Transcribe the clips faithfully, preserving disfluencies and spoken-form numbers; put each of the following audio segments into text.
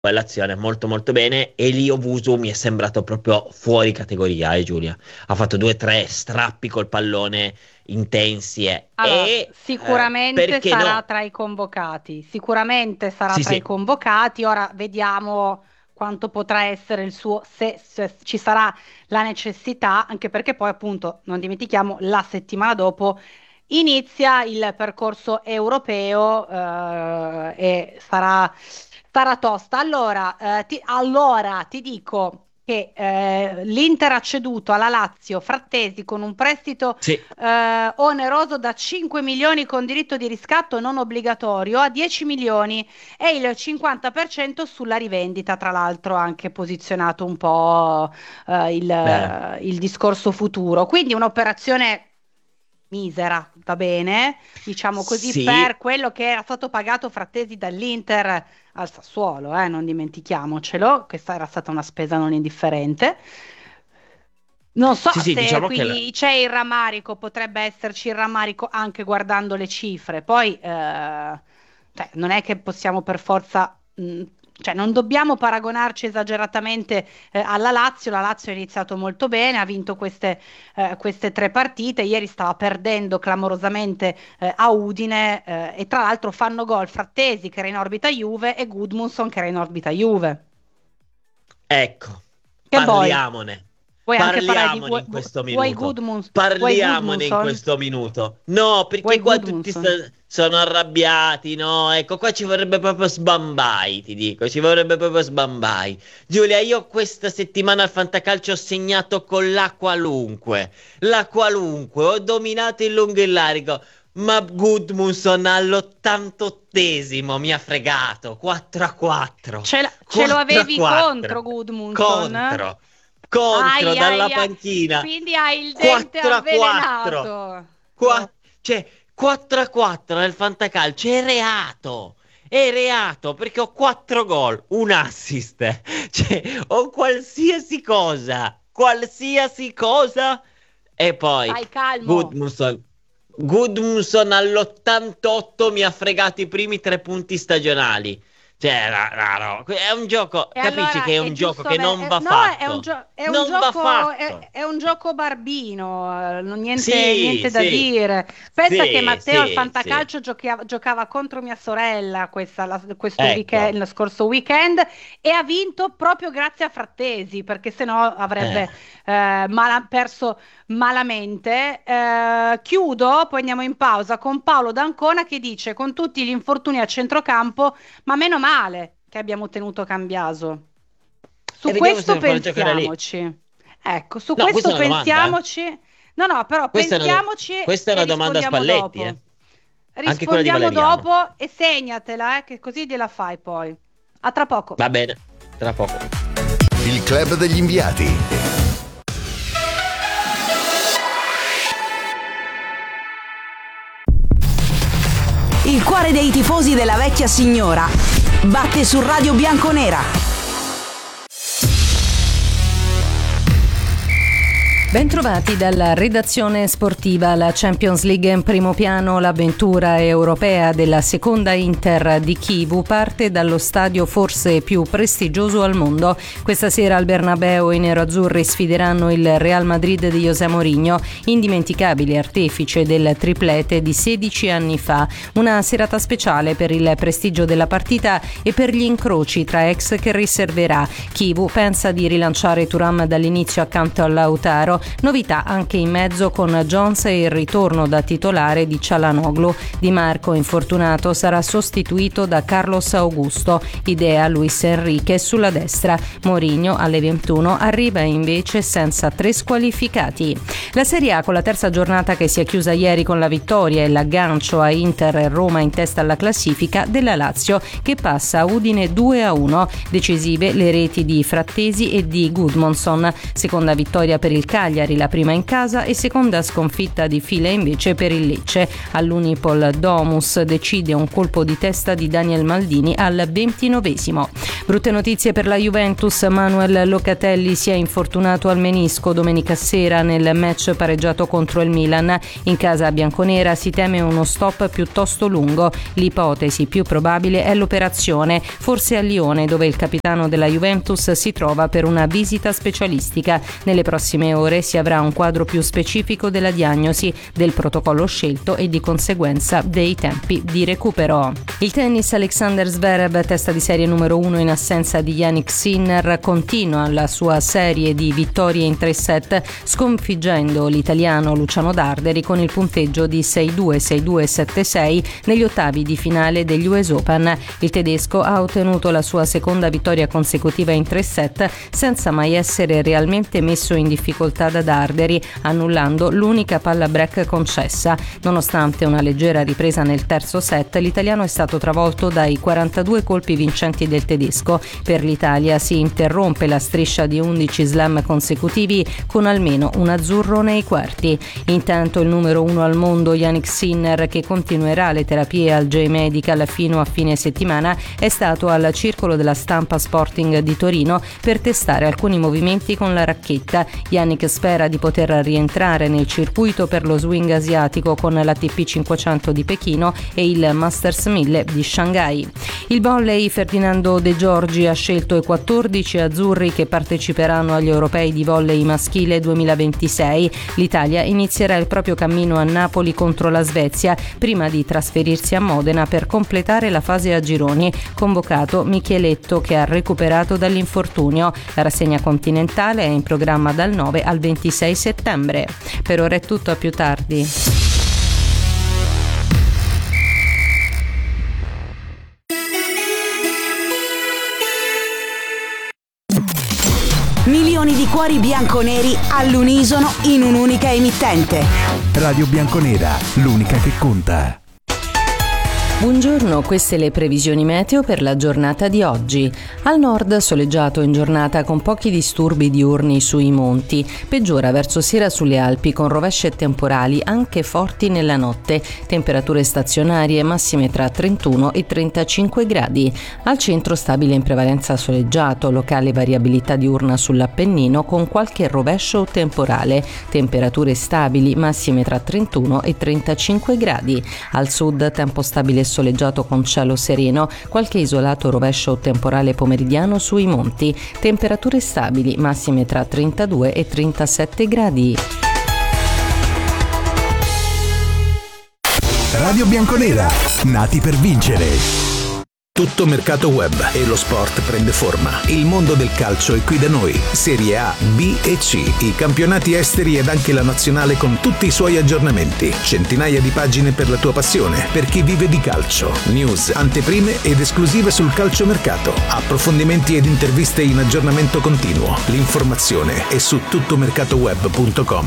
l'azione molto molto bene. Elio Vusu mi è sembrato proprio fuori categoria, eh Giulia, ha fatto due o tre strappi col pallone intensi eh. Allora, e eh, sicuramente perché sarà no? tra i convocati, sicuramente sarà Sì tra i sì, convocati. Ora vediamo quanto potrà essere il suo, se, se ci sarà la necessità, anche perché poi appunto, non dimentichiamo, la settimana dopo inizia il percorso europeo eh, e sarà, sarà tosta. Allora, eh, ti, allora, ti dico che eh, l'Inter ha ceduto alla Lazio Frattesi con un prestito sì. eh, oneroso da cinque milioni con diritto di riscatto non obbligatorio a dieci milioni e il cinquanta per cento sulla rivendita, tra l'altro anche posizionato un po' eh, Bene. il, il discorso futuro. Quindi un'operazione misera, va bene, diciamo così, Sì, per quello che era stato pagato Frattesi dall'Inter al Sassuolo, eh, non dimentichiamocelo, questa era stata una spesa non indifferente. Non so sì, sì, se diciamo che la- quindi c'è il rammarico, potrebbe esserci il rammarico anche guardando le cifre. Poi, eh, cioè, non è che possiamo per forza, mh, cioè, non dobbiamo paragonarci esageratamente, eh, alla Lazio. La Lazio ha iniziato molto bene, ha vinto queste, eh, queste tre partite. Ieri stava perdendo clamorosamente, eh, a Udine, eh, e tra l'altro fanno gol Frattesi che era in orbita Juve e Gudmundsson che era in orbita Juve. ecco, Che vuoi? parliamone. Vuoi anche parlare di Parliamone vuoi, in questo vuoi minuto. Gudmunds- vuoi Parliamone in Gudmundsson? questo minuto. No, Vuoi perché qua tutti Gudmundsson? sta- sono arrabbiati, no? Ecco, qua ci vorrebbe proprio sbambai, ti dico, ci vorrebbe proprio sbambai. Giulia, io questa settimana al Fantacalcio ho segnato con la qualunque. La qualunque, ho dominato in lungo e in largo. Ma Gudmundsson all'ottantottesimo mi ha fregato. quattro a quattro. Ce, l- ce lo quattro a avevi quattro. contro Gudmundsson? Contro. Contro Ai, dalla ai, ai. panchina. Quindi hai il dente quattro a quattro. avvelenato. Qua, cioè, quattro a quattro nel fantacalcio è reato. È reato perché ho quattro gol, un assist. Cioè, ho qualsiasi cosa. Qualsiasi cosa. E poi Stai calmo. Gudmundsson. Gudmundsson all'ottantotto mi ha fregato i primi tre punti stagionali. Cioè, no, no, no, è un gioco, E capisci allora che è è un gioco giusto che avere... non eh, va no, è un, fatto. gio- è un Non va gioco, è, fatto. è un gioco barbino, eh, non- niente, Sì, niente da sì, dire. Pensa che sì, Matteo al sì, sì. Fantacalcio giocava, giocava contro mia sorella questa- la- questo weekend, Ecco, lo scorso weekend, e ha vinto proprio grazie a Frattesi, perché sennò eh, avrebbe eh, mala- perso malamente. Eh, chiudo, poi andiamo in pausa con Paolo D'Ancona che dice: con tutti gli infortuni a centrocampo, ma meno male che abbiamo tenuto Cambiaso. e Su vediamo questo se farlo giocare lì. pensiamoci. Ecco, su No, questa questo è una domanda, eh. pensiamoci. No, no, però Questa è una, pensiamoci questa è e una domanda a rispondiamo Spalletti, eh. dopo. Anche quella di Rispondiamo Valeriano. dopo e segnatela, eh, che così gliela fai poi. A tra poco. Va bene, tra poco. Il club degli inviati. Il cuore dei tifosi della vecchia signora batte su Radio Bianconera. Bentrovati dalla redazione sportiva. La Champions League in primo piano, l'avventura europea della seconda Inter di Chivu parte dallo stadio forse più prestigioso al mondo. Questa sera al Bernabeu i nerazzurri sfideranno il Real Madrid di José Mourinho, indimenticabile artefice del triplete di sedici anni fa. Una serata speciale per il prestigio della partita e per gli incroci tra ex che riserverà. Chivu pensa di rilanciare Thuram dall'inizio accanto a Lautaro. Novità anche in mezzo con Jones e il ritorno da titolare di Çalhanoğlu. Di Marco, infortunato, sarà sostituito da Carlos Augusto. Idea Luis Enrique sulla destra. Mourinho alle ventuno arriva invece senza tre squalificati. La Serie A con la terza giornata che si è chiusa ieri con la vittoria e l'aggancio a Inter e Roma in testa alla classifica della Lazio che passa a Udine due a uno. Decisive le reti di Frattesi e di Gudmundsson. Seconda vittoria per il Cagliari Cagliari la prima in casa e seconda sconfitta di fila invece per il Lecce. All'Unipol Domus decide un colpo di testa di Daniel Maldini al ventinovesimo. Brutte notizie per la Juventus, Manuel Locatelli si è infortunato al menisco domenica sera nel match pareggiato contro il Milan. In casa bianconera si teme uno stop piuttosto lungo, l'ipotesi più probabile è l'operazione, forse a Lione dove il capitano della Juventus si trova per una visita specialistica. Nelle prossime ore si avrà un quadro più specifico della diagnosi, del protocollo scelto e di conseguenza dei tempi di recupero. Il tennis, Alexander Zverev, testa di serie numero uno in assenza di Jannik Sinner, continua la sua serie di vittorie in tre set, sconfiggendo l'italiano Luciano Darderi con il punteggio di sei due sei due sette sei negli ottavi di finale degli U S Open. Il tedesco ha ottenuto la sua seconda vittoria consecutiva in tre set senza mai essere realmente messo in difficoltà da Darderi, annullando l'unica palla break concessa. Nonostante una leggera ripresa nel terzo set, l'italiano è stato travolto dai quarantadue colpi vincenti del tedesco. Per l'Italia si interrompe la striscia di undici slam consecutivi con almeno un azzurro nei quarti. Intanto il numero uno al mondo Jannik Sinner, che continuerà le terapie al J-Medical fino a fine settimana, è stato al Circolo della Stampa Sporting di Torino per testare alcuni movimenti con la racchetta. Jannik spera di poter rientrare nel circuito per lo swing asiatico con l'A T P cinquecento di Pechino e il Masters mille di Shanghai. Il volley, Ferdinando De Giorgi ha scelto i quattordici azzurri che parteciperanno agli europei di volley maschile duemilaventisei. L'Italia inizierà il proprio cammino a Napoli contro la Svezia prima di trasferirsi a Modena per completare la fase a gironi. Convocato Micheletto, che ha recuperato dall'infortunio. La rassegna continentale è in programma dal nove al ventisei settembre. Per ora è tutto, a più tardi. Milioni di cuori bianconeri all'unisono in un'unica emittente. Radio Bianconera, l'unica che conta. Buongiorno, queste le previsioni meteo per la giornata di oggi. Al nord soleggiato in giornata con pochi disturbi diurni sui monti, peggiora verso sera sulle Alpi con rovesce e temporali anche forti nella notte, temperature stazionarie massime tra trentuno e trentacinque gradi. Al centro stabile in prevalenza soleggiato, locale variabilità diurna sull'Appennino con qualche rovescio o temporale, temperature stabili massime tra trentuno e trentacinque gradi. Al sud tempo stabile soleggiato con cielo sereno, qualche isolato rovescio o temporale pomeridiano sui monti, temperature stabili massime tra trentadue e trentasette gradi. Radio Bianconera, nati per vincere. Tutto mercato web e lo sport prende forma. Il mondo del calcio è qui da noi. Serie A, B e C, i campionati esteri ed anche la nazionale con tutti i suoi aggiornamenti. Centinaia di pagine per la tua passione, per chi vive di calcio. News, anteprime ed esclusive sul calciomercato. Approfondimenti ed interviste in aggiornamento continuo. L'informazione è su tuttomercatoweb punto com.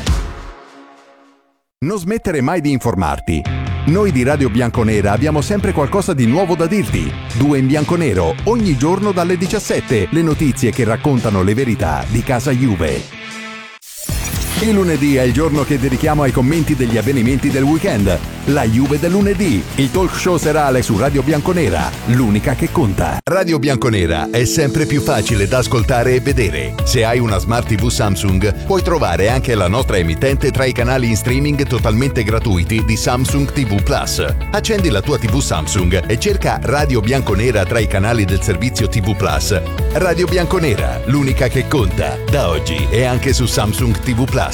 Non smettere mai di informarti. Noi di Radio Bianconera abbiamo sempre qualcosa di nuovo da dirti. Due in bianco nero, ogni giorno dalle diciassette, le notizie che raccontano le verità di casa Juve. Il lunedì è il giorno che dedichiamo ai commenti degli avvenimenti del weekend. La Juve del lunedì, il talk show serale su Radio Bianconera, l'unica che conta. Radio Bianconera è sempre più facile da ascoltare e vedere. Se hai una Smart tivù Samsung, puoi trovare anche la nostra emittente tra i canali in streaming totalmente gratuiti di Samsung tivù Plus. Accendi la tua tivù Samsung e cerca Radio Bianconera tra i canali del servizio tivù Plus. Radio Bianconera, l'unica che conta. Da oggi è anche su Samsung tivù Plus.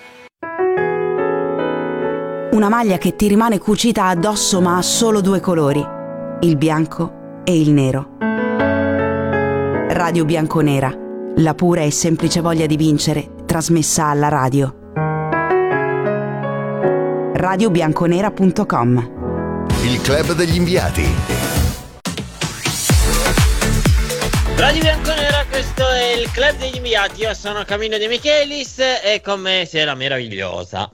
Una maglia che ti rimane cucita addosso ma ha solo due colori, il bianco e il nero. Radio Bianconera, la pura e semplice voglia di vincere, trasmessa alla radio. radio bianconera punto com. Il club degli inviati. Radio Bianconera, questo è il club degli inviati. Io sono Camillo De Michelis e con me c'è la meravigliosa.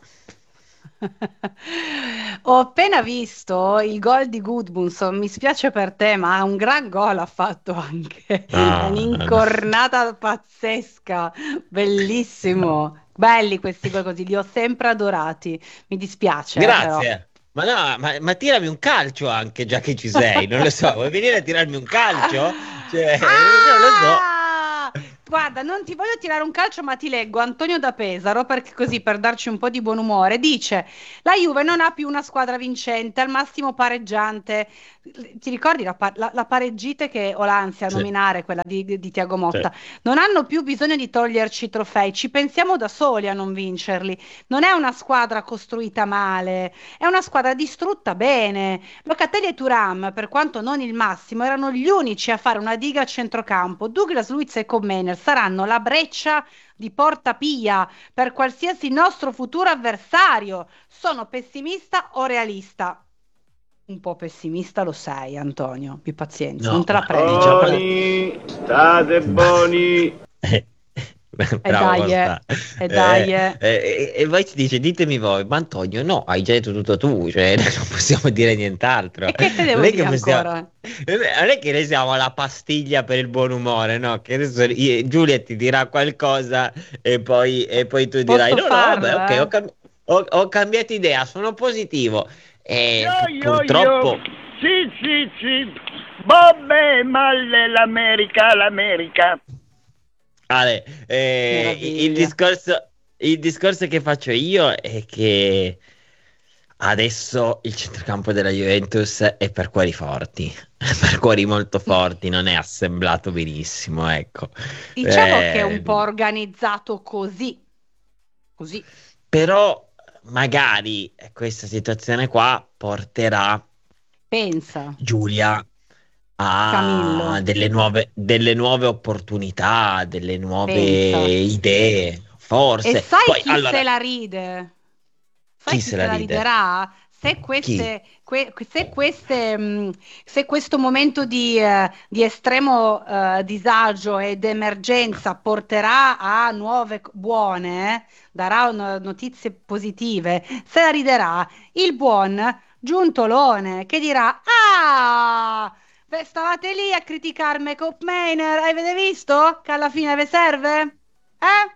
Ho appena visto il gol di Gudmundsson, mi spiace per te, ma un gran gol ha fatto anche, ah, un'incornata pazzesca, bellissimo. Belli questi gol così, li ho sempre adorati. Mi dispiace, eh, però. Grazie. Ma no, ma, ma tirami un calcio anche, già che ci sei, non lo so, vuoi venire a tirarmi un calcio? Cioè, non lo so. Ah! Guarda, non ti voglio tirare un calcio, ma ti leggo Antonio da Pesaro, perché così per darci un po' di buon umore. Dice: la Juve non ha più una squadra vincente, al massimo pareggiante. Ti ricordi la, pa- la- la pareggite che ho l'ansia a Sì, nominare, quella di, di Tiago sì. Motta? Non hanno più bisogno di toglierci i trofei, ci pensiamo da soli a non vincerli. Non è una squadra costruita male, è una squadra distrutta bene. Locatelli e Thuram, per quanto non il massimo, erano gli unici a fare una diga a centrocampo. Douglas Luiz e Comener saranno la breccia di Porta Pia per qualsiasi nostro futuro avversario. Sono pessimista o realista? Un po' pessimista lo sei, Antonio. Più pazienza, non No, te la ma prendo. diciamo... Buoni, state buoni. Eh, E Bravo dai, eh, Costa. e dai, Eh, eh. eh, e poi si dice, ditemi voi, ma Antonio, no, hai già detto tutto tu, cioè non possiamo dire nient'altro. E che te Non devo è dire che possiamo, ancora? non è che noi siamo la pastiglia per il buon umore, no? Che adesso io- Giulia ti dirà qualcosa e poi, e poi tu dirai, Posso no, no, beh, farlo, ok, ho, eh? cam- ho- ho cambiato idea, sono positivo. E Yo, pu- yo, yo. purtroppo... Sì, sì, sì. Vabbè, male l'America, l'America. Ale, eh, il Meraviglia. discorso, il discorso che faccio io è che adesso il centrocampo della Juventus è per cuori forti, per cuori molto forti, non è assemblato benissimo, ecco. Diciamo che è un Eh, po' organizzato così, così. però magari questa situazione qua porterà Pensa, Giulia a Camillo, delle nuove, delle nuove opportunità, delle nuove pensa. idee, E forse. sai Poi chi allora, se la ride? Sai chi chi se la se la ride? riderà? Se Chi? queste, que- se queste, mh, se questo momento di, eh, di estremo eh, disagio ed emergenza porterà a nuove c- buone, eh, darà un- notizie positive, se la riderà il buon Giuntolone che dirà: Ah, beh, stavate lì a criticarmi Cop Mainer, avete visto che alla fine vi serve? Eh?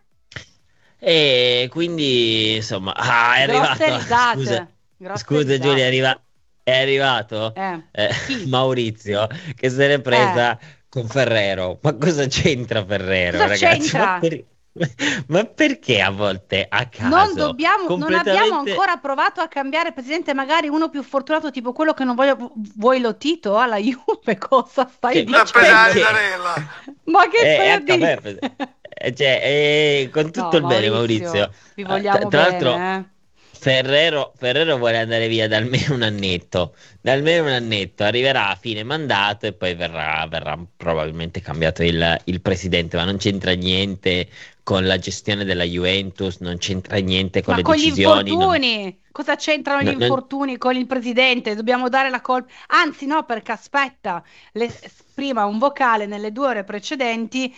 E quindi, insomma, ah, è Grosse arrivato. Scusa, risate, grosse scusa Giulia, è, risate. arriva- è arrivato Eh, eh, chi? Maurizio che se l'è Eh, presa con Ferrero. Ma cosa c'entra Ferrero, cosa ragazzi? Ma, c'entra? per- ma perché a volte a Non caso, dobbiamo, non abbiamo completamente... ancora provato a cambiare presidente, magari uno più fortunato, tipo quello che non voglio. Vuoi lo Tito alla Juve? Cosa stai Che- ma dicendo? perché? Ma che Eh, stai è a a capo, dire? eh, cioè, eh, con tutto No, il bene, Maurizio. Maurizio, vi Eh, tra, vogliamo tra l'altro, bene, eh? Ferrero, Ferrero vuole andare via da almeno un annetto. Da almeno un annetto arriverà a fine mandato e poi verrà, verrà probabilmente cambiato il, il presidente. Ma non c'entra niente con la gestione della Juventus, non c'entra niente con Ma le con gli decisioni. non- infortuni? Cosa c'entrano gli no- non- infortuni con il presidente? Dobbiamo dare la colpa. Anzi, no, perché aspetta, le- prima un vocale nelle due ore precedenti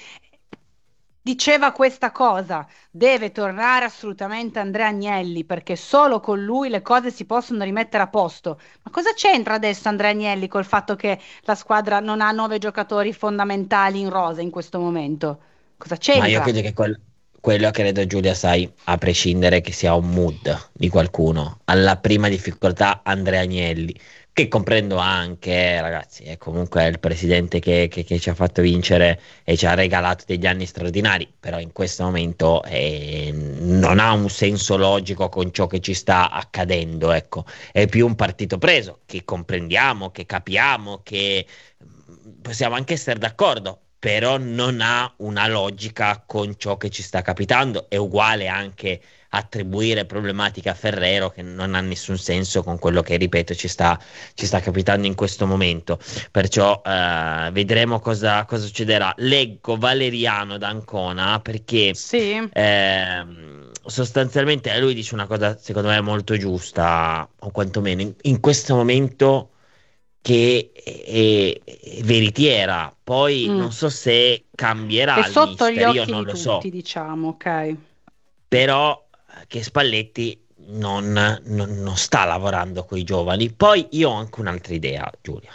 diceva questa cosa: deve tornare assolutamente Andrea Agnelli perché solo con lui le cose si possono rimettere a posto. Ma cosa c'entra adesso Andrea Agnelli col fatto che la squadra non ha nove giocatori fondamentali in rosa in questo momento? Cosa Ma io c'entra? credo che quel- quello, credo Giulia, sai, a prescindere che sia un mood di qualcuno, alla prima difficoltà Andrea Agnelli, che comprendo anche, eh, ragazzi, è comunque il presidente che, che- che ci ha fatto vincere e ci ha regalato degli anni straordinari, però in questo momento eh, non ha un senso logico con ciò che ci sta accadendo, ecco, è più un partito preso, che comprendiamo, che capiamo, che mm, possiamo anche essere d'accordo, però non ha una logica con ciò che ci sta capitando. È uguale anche attribuire problematiche a Ferrero, che non ha nessun senso con quello che, ripeto, ci sta, ci sta capitando in questo momento. Perciò eh, vedremo cosa, cosa succederà. Leggo Valeriano d'Ancona perché Sì. ehm, sostanzialmente lui dice una cosa secondo me molto giusta, o quantomeno in, in questo momento che è, è veritiera. Poi Mm. non so se cambierà È il sotto gli mister, io occhi non di lo so, tutti, diciamo, ok. però eh, che Spalletti non, non- non sta lavorando con i giovani. Poi io ho anche un'altra idea, Giulia.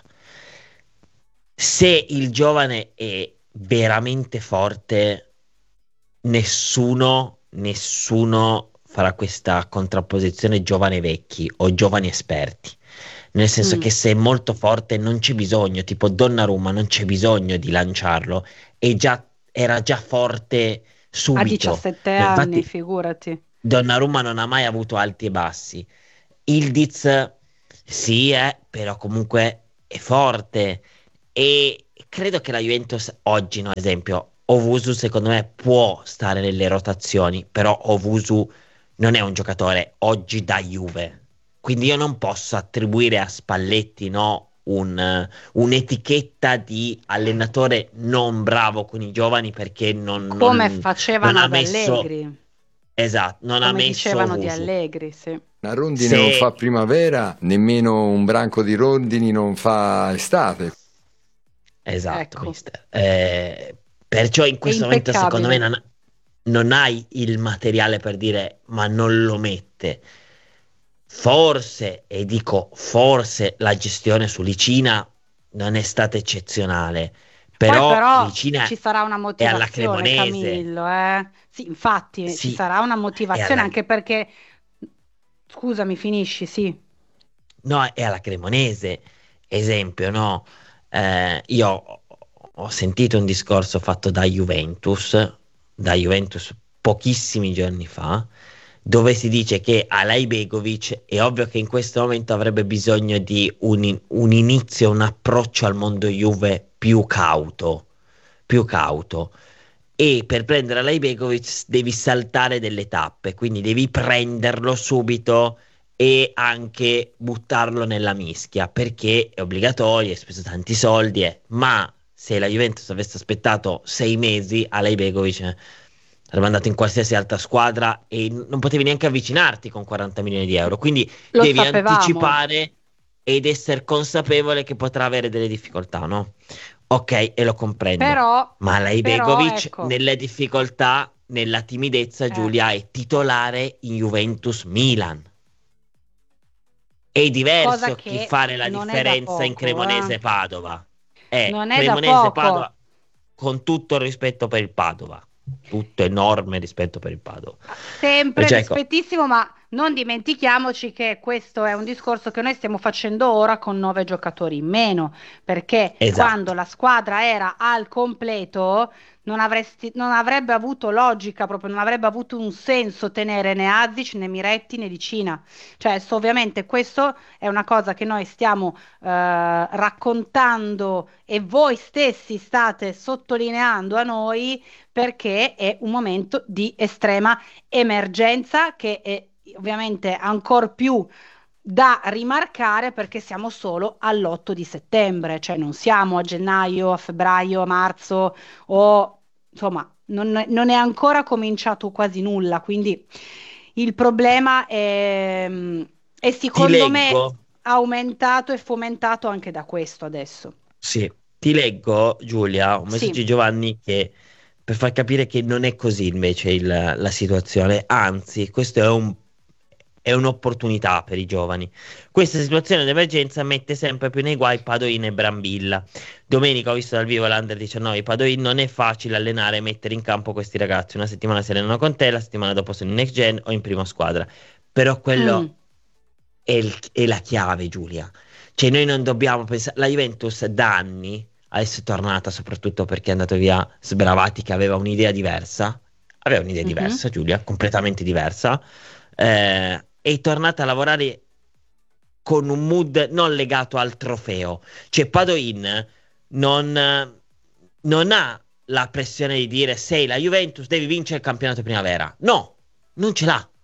Se il giovane è veramente forte, nessuno nessuno farà questa contrapposizione giovani-vecchi o giovani-esperti. Nel senso Mm. che se è molto forte non c'è bisogno, tipo Donnarumma non c'è bisogno di lanciarlo, è già, era già forte A subito. diciassette Cioè, anni, infatti figurati. Donnarumma non ha mai avuto alti e bassi. Ildiz sì, eh, però comunque è forte e credo che la Juventus oggi, no, ad esempio, Ovusu secondo me può stare nelle rotazioni, però Ovusu non è un giocatore oggi da Juve. Quindi io non posso attribuire a Spalletti, no, un, eh, un'etichetta di allenatore non bravo con i giovani perché non, Come non- non facevano ha ad messo, Allegri, esatto, non ha come messo dicevano di Owusu. Allegri, sì. Una rondine Se non fa primavera, nemmeno un branco di rondini non fa estate. Esatto, Ecco, mister. Eh, perciò in è questo momento secondo me impeccabile. non, non hai il materiale per dire ma non lo mette. Forse, e dico forse, la gestione su Licina non è stata eccezionale, Poi però però Licina ci sarà una è alla motivazione, Cremonese. Camillo, eh? Sì, infatti ci Sì, sarà una è motivazione alla, anche perché, scusami, finisci, sì. no, è alla Cremonese. Esempio, no? Eh, io ho ho sentito un discorso fatto da Juventus, da Juventus pochissimi giorni fa, dove si dice che Alay Begovic è ovvio che in questo momento avrebbe bisogno di un, in- un inizio, un approccio al mondo Juve più cauto, più cauto. E per prendere Alay Begovic devi saltare delle tappe, quindi devi prenderlo subito e anche buttarlo nella mischia perché è obbligatorio, hai speso tanti soldi, eh. Ma se la Juventus avesse aspettato sei mesi, Alay Begovic eh, sarebbe andato in qualsiasi altra squadra e n- non potevi neanche avvicinarti con quaranta milioni di euro. Quindi Lo devi sapevamo, anticipare ed essere consapevole che potrà avere delle difficoltà, no? Ok, e lo comprendo. però, Ma Alay però, Begovic ecco, nelle difficoltà, nella timidezza, eh, Giulia, è titolare in Juventus Milan. È cosa diverso chi che fare la non è da differenza in poco, eh? Cremonese Padova. È Non è da Cremonese poco. Padova con tutto il rispetto per il Padova. Tutto enorme rispetto per il Padova. Sempre Perciò ecco, rispettissimo, ma non dimentichiamoci che questo è un discorso che noi stiamo facendo ora con nove giocatori in meno, perché quando esatto. la squadra era al completo non avresti- non avrebbe avuto logica, proprio non avrebbe avuto un senso tenere né Azic né Miretti né Vicina. Cioè, so- ovviamente questo è una cosa che noi stiamo eh, raccontando e voi stessi state sottolineando a noi perché è un momento di estrema emergenza che è ovviamente ancora più da rimarcare perché siamo solo all'otto di settembre, cioè non siamo a gennaio, a febbraio, a marzo o insomma non, è non è ancora cominciato quasi nulla, quindi il problema è, è Ti secondo me leggo, aumentato e fomentato anche da questo adesso. sì, ti leggo, Giulia, un messaggio Sì. di Giovanni che per far capire che non è così invece il- la situazione, anzi, questo è un è un'opportunità per i giovani. Questa situazione d'emergenza mette sempre più nei guai Padoin e Brambilla. Domenica ho visto dal vivo l'Under diciannove Padoin, non è facile allenare e mettere in campo questi ragazzi. Una settimana si allenano con te, la settimana dopo sono in next gen o in prima squadra. Però Mm, quello è, il- è la chiave, Giulia. Cioè noi non dobbiamo pensare... La Juventus da anni, adesso è tornata soprattutto perché è andato via Sbravati che aveva un'idea diversa. Aveva un'idea mhm. diversa, Giulia, completamente diversa. Eh, è tornata a lavorare con un mood non legato al trofeo. Cioè, Padoin non, non ha la pressione di dire sei la Juventus, devi vincere il campionato primavera. No, non ce l'ha.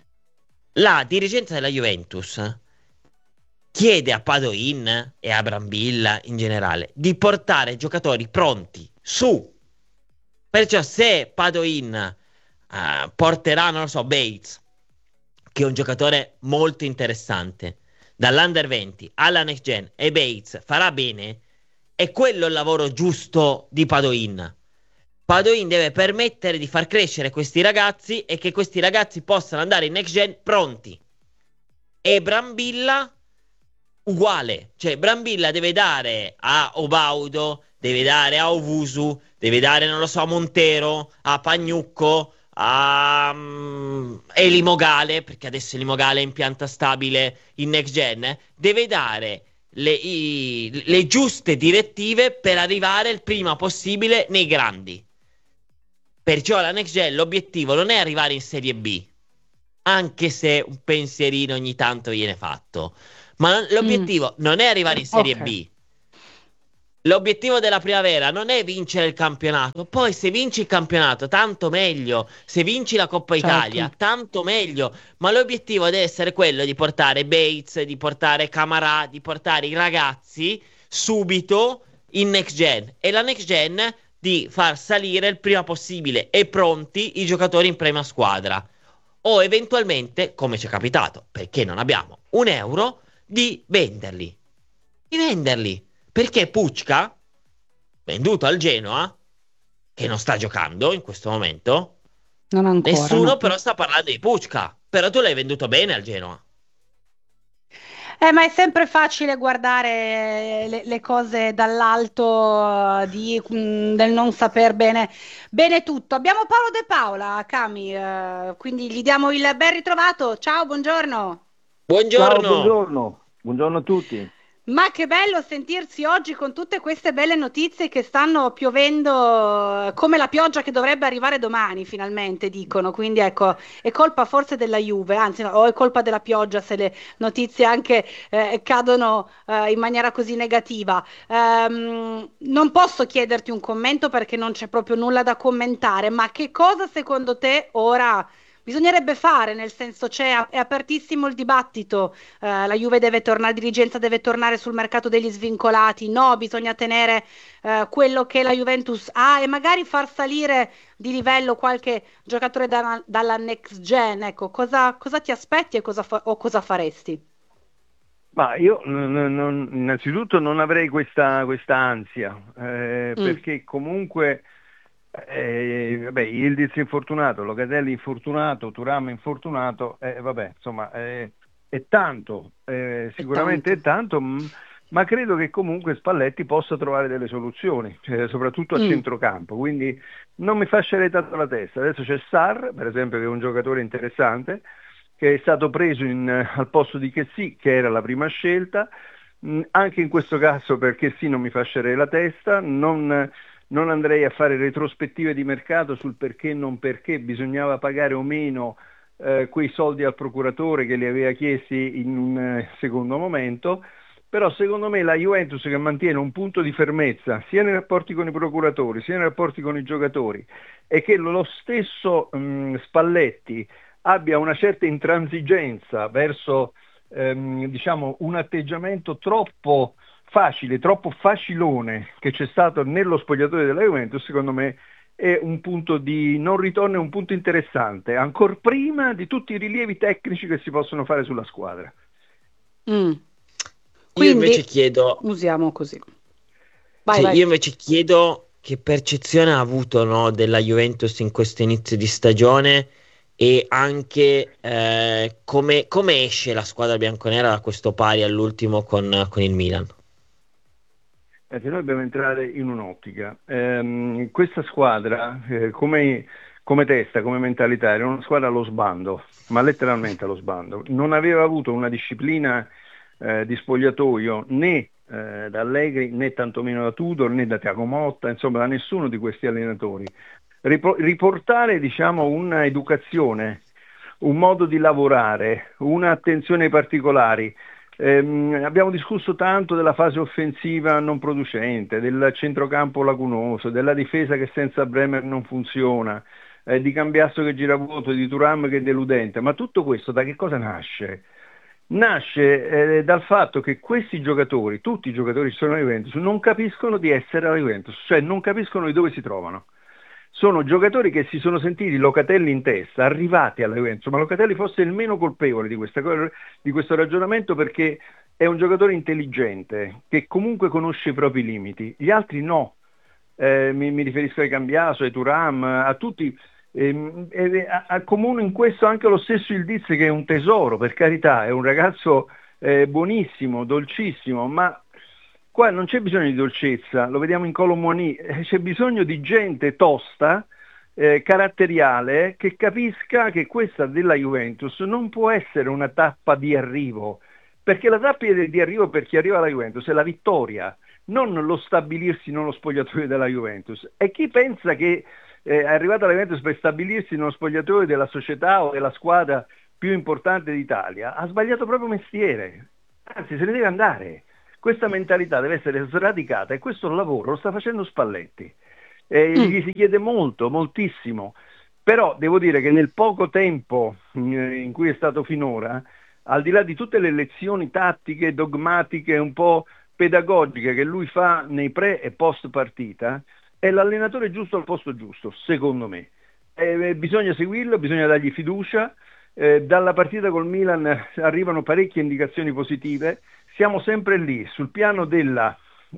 La dirigenza della Juventus chiede a Padoin e a Brambilla in generale di portare giocatori pronti su. Perciò se Padoin eh, porterà, non lo so, Bates, che è un giocatore molto interessante, dall'Under venti alla Next Gen e Bates farà bene, è quello il lavoro giusto di Padoin. Padoin deve permettere di far crescere questi ragazzi e che questi ragazzi possano andare in Next Gen pronti. E Brambilla uguale, cioè Brambilla deve dare a Obaudo, deve dare a Ovusu, deve dare, non lo so, a Montero, a Pagnucco, a um, Eli Mogale, perché adesso Eli Mogale è in pianta stabile in next gen, eh, deve dare le, i, le giuste direttive per arrivare il prima possibile nei grandi. Perciò la next gen, l'obiettivo non è arrivare in Serie B, anche se un pensierino ogni tanto viene fatto, ma l'obiettivo mm. non è arrivare in Serie okay. B. L'obiettivo della primavera non è vincere il campionato, poi se vinci il campionato tanto meglio, se vinci la Coppa certo. Italia tanto meglio, ma l'obiettivo deve essere quello di portare Bates, di portare Camarà, di portare i ragazzi subito in next gen, e la next gen di far salire il prima possibile e pronti i giocatori in prima squadra, o eventualmente, come ci è capitato, perché non abbiamo un euro, di venderli, di venderli. Perché Pucca, venduto al Genoa, che non sta giocando in questo momento, non ancora, nessuno no. però sta parlando di Pucca, però tu l'hai venduto bene al Genoa. Eh, ma è sempre facile guardare le, le cose dall'alto, di, mh, del non saper bene, bene tutto. Abbiamo Paolo De Paola, Cami, eh, quindi gli diamo il ben ritrovato. Ciao, buongiorno. Buongiorno. Ciao, buongiorno. Buongiorno a tutti. Ma che bello sentirsi oggi con tutte queste belle notizie che stanno piovendo come la pioggia che dovrebbe arrivare domani, finalmente dicono. Quindi ecco, è colpa forse della Juve, anzi no, o è colpa della pioggia se le notizie anche eh, cadono eh, in maniera così negativa. Um, non posso chiederti un commento perché non c'è proprio nulla da commentare, ma che cosa secondo te ora bisognerebbe fare? Nel senso, c'è, è apertissimo il dibattito, eh, la Juve deve tornare, la dirigenza deve tornare sul mercato degli svincolati, no, bisogna tenere eh, quello che la Juventus ha e magari far salire di livello qualche giocatore da, dalla next gen. Ecco, cosa, cosa ti aspetti e cosa fa, o cosa faresti? Ma io non, non, innanzitutto non avrei questa, questa ansia, eh, mm. perché comunque Eh, vabbè, Yildiz infortunato, Locatelli infortunato, Thuram infortunato, eh, vabbè, insomma, eh, è tanto, eh, sicuramente è tanto, è tanto, ma credo che comunque Spalletti possa trovare delle soluzioni, cioè, soprattutto a mm. centrocampo, quindi non mi fascerei tanto la testa. Adesso c'è Sarr, per esempio, che è un giocatore interessante, che è stato preso in, al posto di Chessy, che era la prima scelta, mh, anche in questo caso per Chessy non mi fascerei la testa, non... Non andrei a fare retrospettive di mercato sul perché e non perché bisognava pagare o meno eh, quei soldi al procuratore che li aveva chiesti in un eh, secondo momento, però secondo me la Juventus, che mantiene un punto di fermezza sia nei rapporti con i procuratori sia nei rapporti con i giocatori, e che lo stesso mh, Spalletti abbia una certa intransigenza verso ehm, diciamo un atteggiamento troppo facile, troppo facilone che c'è stato nello spogliatoio della Juventus, secondo me è un punto di non ritorno, è un punto interessante, ancor prima di tutti i rilievi tecnici che si possono fare sulla squadra. Mm. Quindi, io invece chiedo, usiamo così. Vai, sì, vai. Io invece chiedo che percezione ha avuto, no, della Juventus in questo inizio di stagione, e anche eh, come, come esce la squadra bianconera da questo pari all'ultimo con, con il Milan. Perché noi dobbiamo entrare in un'ottica. Eh, questa squadra, eh, come, come testa, come mentalità, era una squadra allo sbando, ma letteralmente allo sbando. Non aveva avuto una disciplina eh, di spogliatoio né eh, da Allegri, né tantomeno da Tudor, né da Thiago Motta, insomma da nessuno di questi allenatori. Ripo- riportare, diciamo, una educazione, un modo di lavorare, un'attenzione ai particolari. Eh, abbiamo discusso tanto della fase offensiva non producente, del centrocampo lacunoso, della difesa che senza Bremer non funziona, eh, di Cambiasso che gira vuoto, di Thuram che è deludente, ma tutto questo da che cosa nasce? Nasce eh, dal fatto che questi giocatori, tutti i giocatori che sono alla Juventus, non capiscono di essere alla Juventus, cioè non capiscono di dove si trovano. Sono giocatori che si sono sentiti Locatelli in testa, arrivati alla Juventus, ma Locatelli fosse il meno colpevole di, questa, di questo ragionamento, perché è un giocatore intelligente, che comunque conosce i propri limiti. Gli altri no, eh, mi, mi riferisco ai Cambiaso, ai Thuram, a tutti. Eh, eh, accomuna in questo anche lo stesso Yildiz, che è un tesoro, per carità, è un ragazzo eh, buonissimo, dolcissimo, ma qua non c'è bisogno di dolcezza, lo vediamo in Kolo Muani, c'è bisogno di gente tosta eh, caratteriale che capisca che questa della Juventus non può essere una tappa di arrivo, perché la tappa di, di arrivo per chi arriva alla Juventus è la vittoria, non lo stabilirsi nello spogliatoio della Juventus. E chi pensa che eh, è arrivato alla Juventus per stabilirsi nello spogliatoio della società o della squadra più importante d'Italia ha sbagliato proprio mestiere, anzi se ne deve andare. Questa mentalità deve essere sradicata e questo lavoro lo sta facendo Spalletti. Eh, mm. Gli si chiede molto, moltissimo, però devo dire che nel poco tempo in cui è stato finora, al di là di tutte le lezioni tattiche, dogmatiche, un po' pedagogiche che lui fa nei pre e post partita, è l'allenatore giusto al posto giusto, secondo me. Eh, bisogna seguirlo, bisogna dargli fiducia. Eh, dalla partita col Milan arrivano parecchie indicazioni positive. Siamo sempre lì, sul piano della...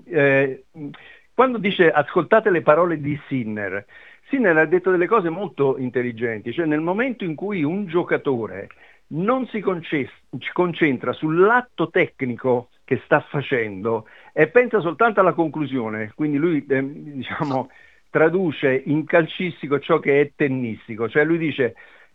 Eh, quando dice ascoltate le parole di Sinner, Sinner ha detto delle cose molto intelligenti, cioè nel momento in cui un giocatore non si conce- concentra sull'atto tecnico che sta facendo e pensa soltanto alla conclusione, quindi lui eh, diciamo traduce in calcistico ciò che è tennistico, cioè lui dice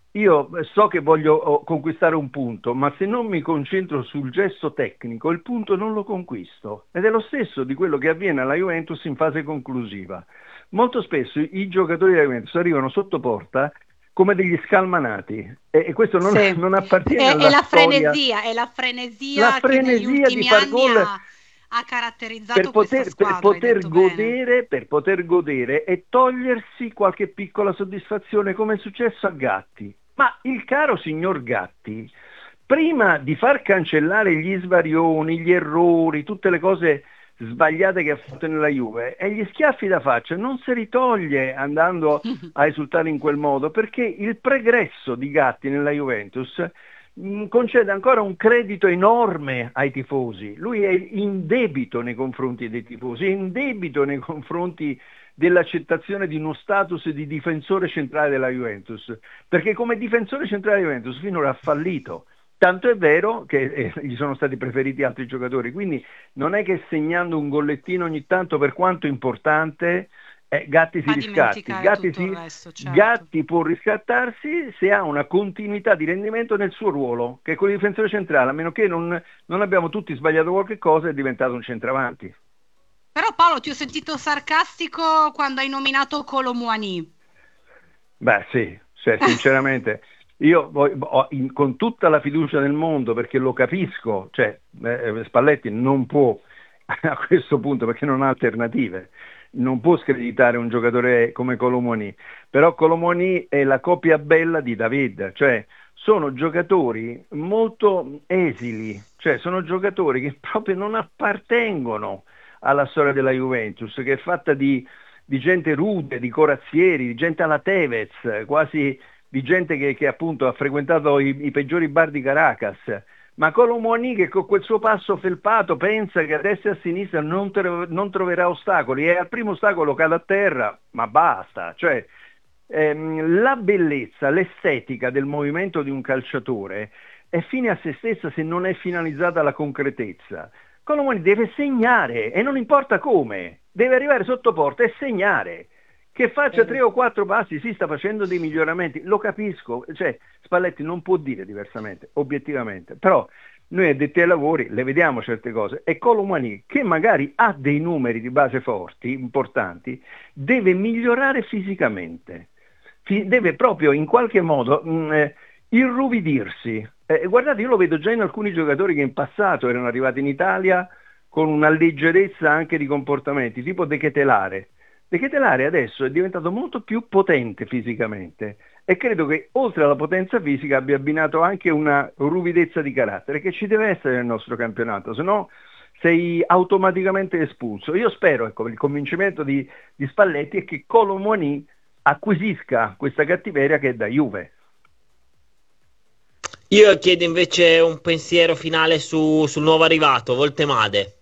io so che voglio conquistare un punto, ma se non mi concentro sul gesto tecnico, il punto non lo conquisto. Ed è lo stesso di quello che avviene alla Juventus in fase conclusiva. Molto spesso i giocatori della Juventus arrivano sotto porta come degli scalmanati e, e questo non, sì. non appartiene è, alla è la storia. frenesia, è la frenesia, la frenesia che negli ultimi di far anni gol ha, ha caratterizzato per poter, questa squadra, per poter hai detto godere, bene. per poter godere e togliersi qualche piccola soddisfazione, come è successo a Gatti. Ma il caro signor Gatti, prima di far cancellare gli svarioni, gli errori, tutte le cose sbagliate che ha fatto nella Juve e gli schiaffi da faccia, non si ritoglie andando a esultare in quel modo, perché il pregresso di Gatti nella Juventus mh, concede ancora un credito enorme ai tifosi. Lui è in debito nei confronti dei tifosi, è in debito nei confronti dell'accettazione di uno status di difensore centrale della Juventus, perché come difensore centrale della Juventus finora ha fallito. Tanto è vero che eh, gli sono stati preferiti altri giocatori, quindi non è che segnando un gollettino ogni tanto, per quanto importante, eh, Gatti si riscatti. Gatti, si, resto, certo. Gatti può riscattarsi se ha una continuità di rendimento nel suo ruolo, che è quello di difensore centrale, a meno che non, non abbiamo tutti sbagliato qualche cosa, è diventato un centravanti. Però Paolo, ti ho sentito sarcastico quando hai nominato Kolo Muani. Beh sì, cioè, sinceramente... Io ho, in, con tutta la fiducia del mondo, perché lo capisco, cioè eh, Spalletti non può a questo punto, perché non ha alternative, non può screditare un giocatore come Kolo Muani, però Kolo Muani è la copia bella di David, cioè sono giocatori molto esili, cioè sono giocatori che proprio non appartengono alla storia della Juventus, che è fatta di, di gente rude, di corazzieri, di gente alla Tevez, quasi... di gente che, che appunto ha frequentato i, i peggiori bar di Caracas, ma Kolo Muani che con quel suo passo felpato pensa che a destra e a sinistra non, tro- non troverà ostacoli e al primo ostacolo cade a terra, ma basta, cioè ehm, la bellezza, l'estetica del movimento di un calciatore è fine a se stessa se non è finalizzata alla concretezza. Kolo Muani deve segnare e non importa come, deve arrivare sotto porta e segnare. Che faccia tre o quattro passi, si sta facendo dei miglioramenti, lo capisco, cioè Spalletti non può dire diversamente, obiettivamente, però noi addetti ai lavori le vediamo certe cose e Kolo Muani, che magari ha dei numeri di base forti, importanti, deve migliorare fisicamente, deve proprio in qualche modo mh, eh, irruvidirsi. Eh, guardate, io lo vedo già in alcuni giocatori che in passato erano arrivati in Italia con una leggerezza anche di comportamenti, tipo De Ketelare. De Ketelare adesso è diventato molto più potente fisicamente e credo che oltre alla potenza fisica abbia abbinato anche una ruvidezza di carattere che ci deve essere nel nostro campionato, se no sei automaticamente espulso. Io spero, ecco, il convincimento di, di Spalletti è che Kolo Muani acquisisca questa cattiveria che è da Juve. Io chiedo invece un pensiero finale su, sul nuovo arrivato, Voltemade.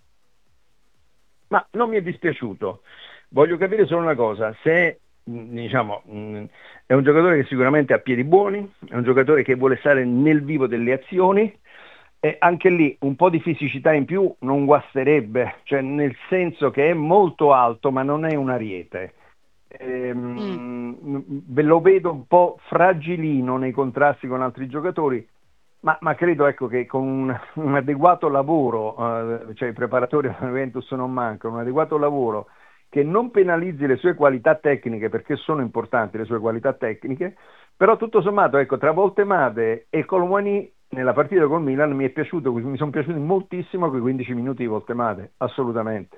Ma non mi è dispiaciuto. Voglio capire solo una cosa, se diciamo è un giocatore che sicuramente ha piedi buoni, è un giocatore che vuole stare nel vivo delle azioni e anche lì un po' di fisicità in più non guasterebbe, cioè nel senso che è molto alto ma non è un ariete, ehm, mm. ve lo vedo un po' fragilino nei contrasti con altri giocatori, ma, ma credo ecco che con un, un adeguato lavoro, uh, cioè i preparatori della Juventus non mancano, un adeguato lavoro che non penalizzi le sue qualità tecniche, perché sono importanti le sue qualità tecniche, però tutto sommato, ecco, tra Voltemade e Colomani nella partita col Milan mi è piaciuto, mi sono piaciuti moltissimo quei quindici minuti di Voltemade, assolutamente.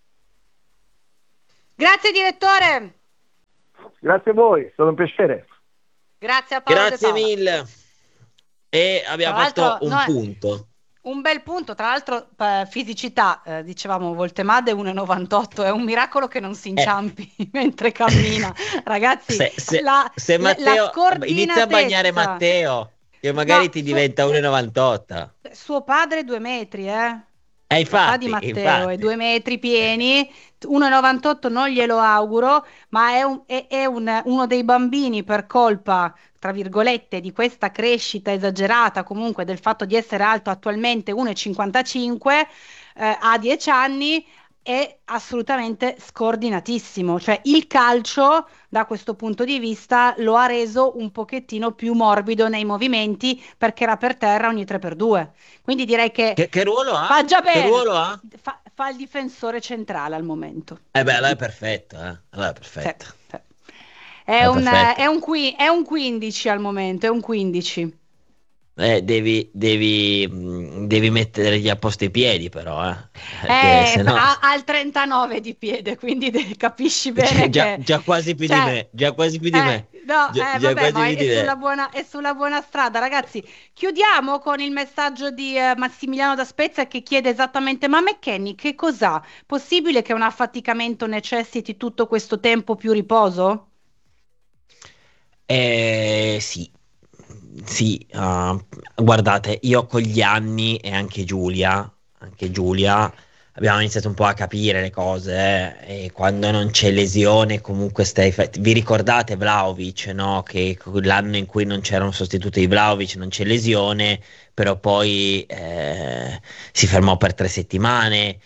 Grazie direttore. Grazie a voi, è stato un piacere. Grazie a Paolo. Grazie mille. E abbiamo fatto un no, punto. Un bel punto, tra l'altro eh, fisicità, eh, dicevamo Voltemade uno virgola novantotto, è un miracolo che non si inciampi eh. mentre cammina, ragazzi. Se, se, la, se Matteo la inizia a bagnare Matteo, che magari no, ti diventa uno virgola novantotto. Suo padre è due metri, eh. Eh, infatti, di Matteo infatti. è due metri pieni, uno virgola novantotto non glielo auguro, ma è, un, è, è un, uno dei bambini per colpa, tra virgolette, di questa crescita esagerata, comunque del fatto di essere alto attualmente uno virgola cinquantacinque, eh, a dieci anni, è assolutamente scordinatissimo, cioè il calcio da questo punto di vista lo ha reso un pochettino più morbido nei movimenti, perché era per terra ogni tre per due, quindi direi che, che, che ruolo ha? fa già bene, che ruolo ha? Fa, fa il difensore centrale al momento. Eh beh, allora è perfetto, eh? allora è perfetto. Sì, sì. È, è, un, è, un qui, è un quindici al momento, è un quindici. Eh, devi, devi, devi mettergli a posto i piedi, però, eh. eh sennò... ha, ha il trentanove di piede, quindi de- capisci bene già, che... già quasi più cioè, di me, già quasi più di eh, me. No, già, eh, già vabbè, ma è, è sulla buona, è sulla buona strada, ragazzi. Chiudiamo con il messaggio di eh, Massimiliano da Spezia, che chiede esattamente: ma McKennie che cos'ha? Possibile che un affaticamento necessiti tutto questo tempo più riposo? Eh, sì. Sì, uh, guardate, io con gli anni e anche Giulia, anche Giulia, abbiamo iniziato un po' a capire le cose, eh, e quando non c'è lesione comunque stai... Fa- vi ricordate Vlahovic, no? Che l'anno in cui non c'era un sostituto di Vlahovic non c'è lesione, però poi eh, si fermò per tre settimane,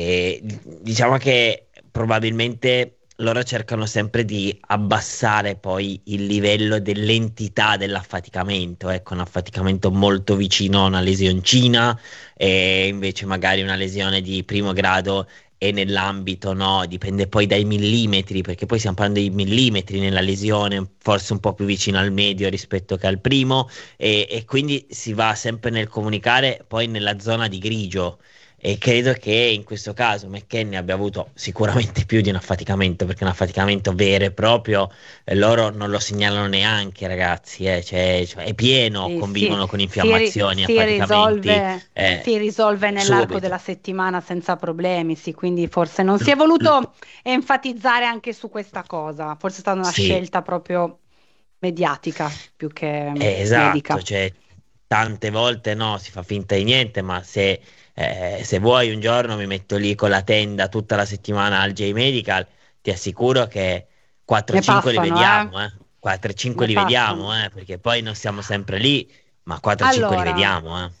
e diciamo che probabilmente... loro cercano sempre di abbassare poi il livello dell'entità dell'affaticamento, ecco, un affaticamento molto vicino a una lesioncina, e invece magari una lesione di primo grado è nell'ambito, no, dipende poi dai millimetri, perché poi stiamo parlando di millimetri nella lesione, forse un po' più vicino al medio rispetto che al primo, e, e quindi si va sempre nel comunicare poi nella zona di grigio. E credo che in questo caso McKennie abbia avuto sicuramente più di un affaticamento, perché un affaticamento vero e proprio eh, loro non lo segnalano neanche, ragazzi, eh, cioè, cioè, è pieno, sì, convivono sì, con infiammazioni, si, affaticamenti. Si risolve, eh, si risolve nell'arco subito. della settimana senza problemi, sì, quindi forse non si è voluto enfatizzare anche su questa cosa, forse è stata una sì. scelta proprio mediatica più che eh, esatto, medica. Cioè, tante volte no, si fa finta di niente, ma se... Eh, se vuoi un giorno mi metto lì con la tenda tutta la settimana al J-Medical, ti assicuro che quattro cinque li vediamo, eh. quattro cinque li vediamo, eh, perché poi non siamo sempre lì, ma quattro cinque allora, li vediamo. Eh.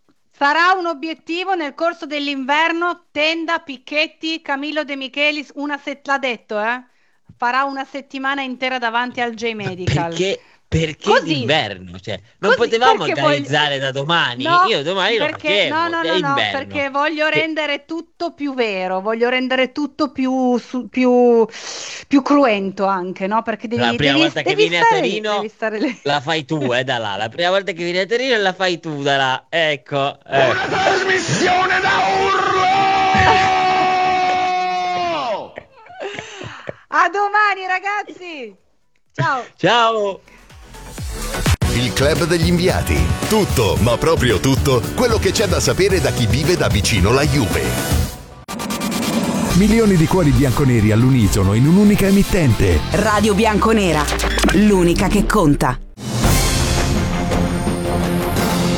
Sarà un obiettivo nel corso dell'inverno, tenda, picchetti, Camillo De Michelis, una set- l'ha detto, eh? farà una settimana intera davanti al J-Medical. Perché? Perché così, d'inverno? Cioè, non così, potevamo organizzare voglio... da domani? No, Io domani perché, lo facevo. No, no, no, no, perché voglio che... rendere tutto più vero, voglio rendere tutto più, su, più, più cruento anche, no? Perché devi, la prima devi, volta devi che vieni a Torino lì, stare lì. La fai tu, eh, da là. La prima volta che vieni a Torino la fai tu, da là. Ecco. Eh. Una trasmissione da urlo! A domani, ragazzi! Ciao! Ciao! Il Club degli Inviati. Tutto, ma proprio tutto, quello che c'è da sapere da chi vive da vicino la Juve. Milioni di cuori bianconeri all'unisono in un'unica emittente. Radio Bianconera, l'unica che conta.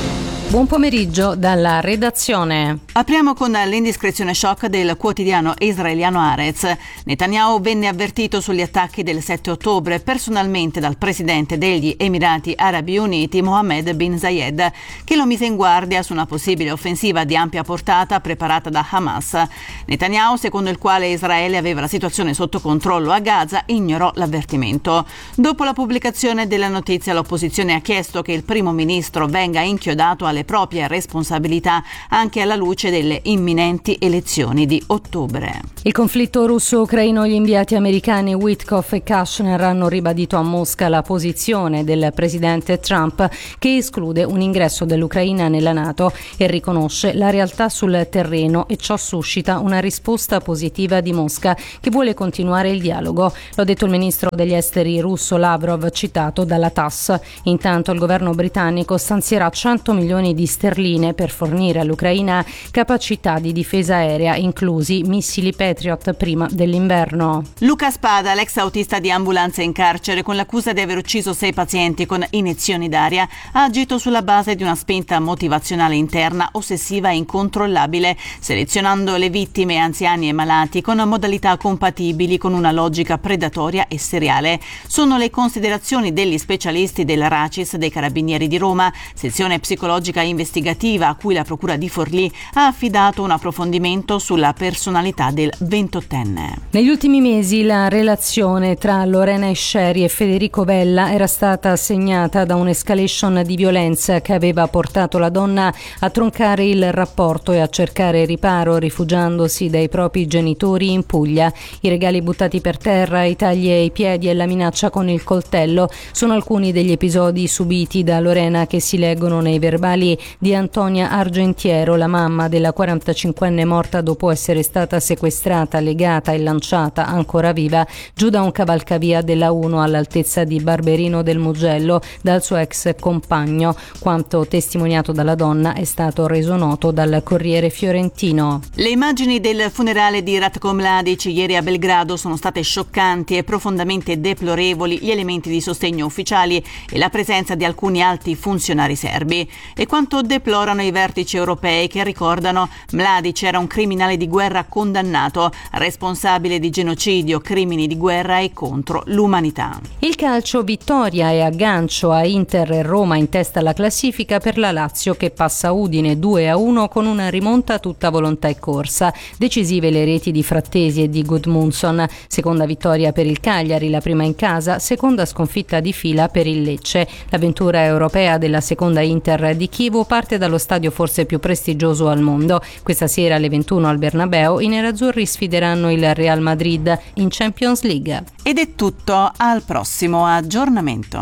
Buon pomeriggio dalla redazione. Apriamo con l'indiscrezione shock del quotidiano israeliano Haaretz. Netanyahu venne avvertito sugli attacchi del sette ottobre personalmente dal presidente degli Emirati Arabi Uniti Mohammed bin Zayed, che lo mise in guardia su una possibile offensiva di ampia portata preparata da Hamas. Netanyahu, secondo il quale Israele aveva la situazione sotto controllo a Gaza, ignorò l'avvertimento. Dopo la pubblicazione della notizia, l'opposizione ha chiesto che il primo ministro venga inchiodato alle proprie responsabilità anche alla luce delle imminenti elezioni di ottobre. Il conflitto russo-ucraino, gli inviati americani Witkoff e Kushner hanno ribadito a Mosca la posizione del presidente Trump, che esclude un ingresso dell'Ucraina nella NATO e riconosce la realtà sul terreno, e ciò suscita una risposta positiva di Mosca, che vuole continuare il dialogo. L'ha detto il ministro degli esteri russo Lavrov, citato dalla T A S S. Intanto il governo britannico stanzierà cento milioni di sterline per fornire all'Ucraina capacità di difesa aerea, inclusi missili Patriot, prima dell'inverno. Luca Spada, l'ex autista di ambulanza in carcere con l'accusa di aver ucciso sei pazienti con iniezioni d'aria, ha agito sulla base di una spinta motivazionale interna ossessiva e incontrollabile, selezionando le vittime anziani e malati con modalità compatibili con una logica predatoria e seriale. Sono le considerazioni degli specialisti del RACIS dei Carabinieri di Roma, sezione psicologica investigativa a cui la procura di Forlì ha affidato un approfondimento sulla personalità del ventottenne. Negli ultimi mesi la relazione tra Lorena Esceri e Federico Vella era stata segnata da un'escalation di violenza che aveva portato la donna a troncare il rapporto e a cercare riparo rifugiandosi dai propri genitori in Puglia. I regali buttati per terra, i tagli ai piedi e la minaccia con il coltello sono alcuni degli episodi subiti da Lorena, che si leggono nei verbali di Antonia Argentiero, la mamma della quarantacinquenne morta dopo essere stata sequestrata, legata e lanciata ancora viva giù da un cavalcavia della uno all'altezza di Barberino del Mugello dal suo ex compagno. Quanto testimoniato dalla donna è stato reso noto dal Corriere Fiorentino. Le immagini del funerale di Ratko Mladic ieri a Belgrado sono state scioccanti e profondamente deplorevoli gli elementi di sostegno ufficiali e la presenza di alcuni alti funzionari serbi. E quanto deplorano i vertici europei, che ricordano Mladic era un criminale di guerra condannato, responsabile di genocidio, crimini di guerra e contro l'umanità. Il calcio, vittoria e aggancio a Inter e Roma in testa alla classifica per la Lazio, che passa Udine due a uno con una rimonta a tutta volontà e corsa. Decisive le reti di Frattesi e di Gudmundsson. Seconda vittoria per il Cagliari, la prima in casa, seconda sconfitta di fila per il Lecce. L'avventura europea della seconda Inter di Chievo parte dallo stadio forse più prestigioso al mondo. Questa sera alle ventuno al Bernabeu i nerazzurri sfideranno il Real Madrid in Champions League. Ed è tutto, al prossimo aggiornamento.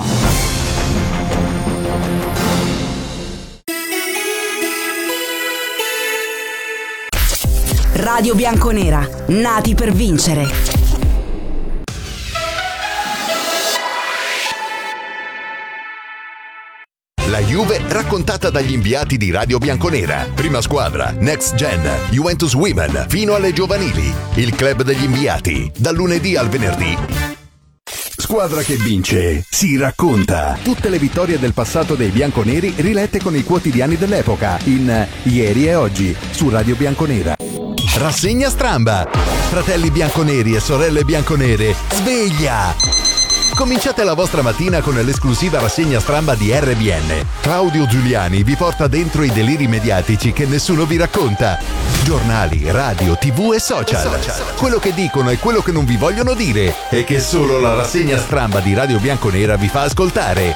Radio Bianconera, nati per vincere. La Juve raccontata dagli inviati di Radio Bianconera. Prima squadra, Next Gen, Juventus Women, fino alle giovanili. Il club degli inviati, dal lunedì al venerdì. Squadra che vince si racconta. Tutte le vittorie del passato dei bianconeri rilette con i quotidiani dell'epoca in Ieri e Oggi su Radio Bianconera. Rassegna stramba. Fratelli bianconeri e sorelle bianconere, sveglia! Cominciate la vostra mattina con l'esclusiva rassegna stramba di R B N. Claudio Giuliani vi porta dentro i deliri mediatici che nessuno vi racconta. Giornali, radio, tv e social. Quello che dicono e quello che non vi vogliono dire e che solo la rassegna stramba di Radio Bianconera vi fa ascoltare.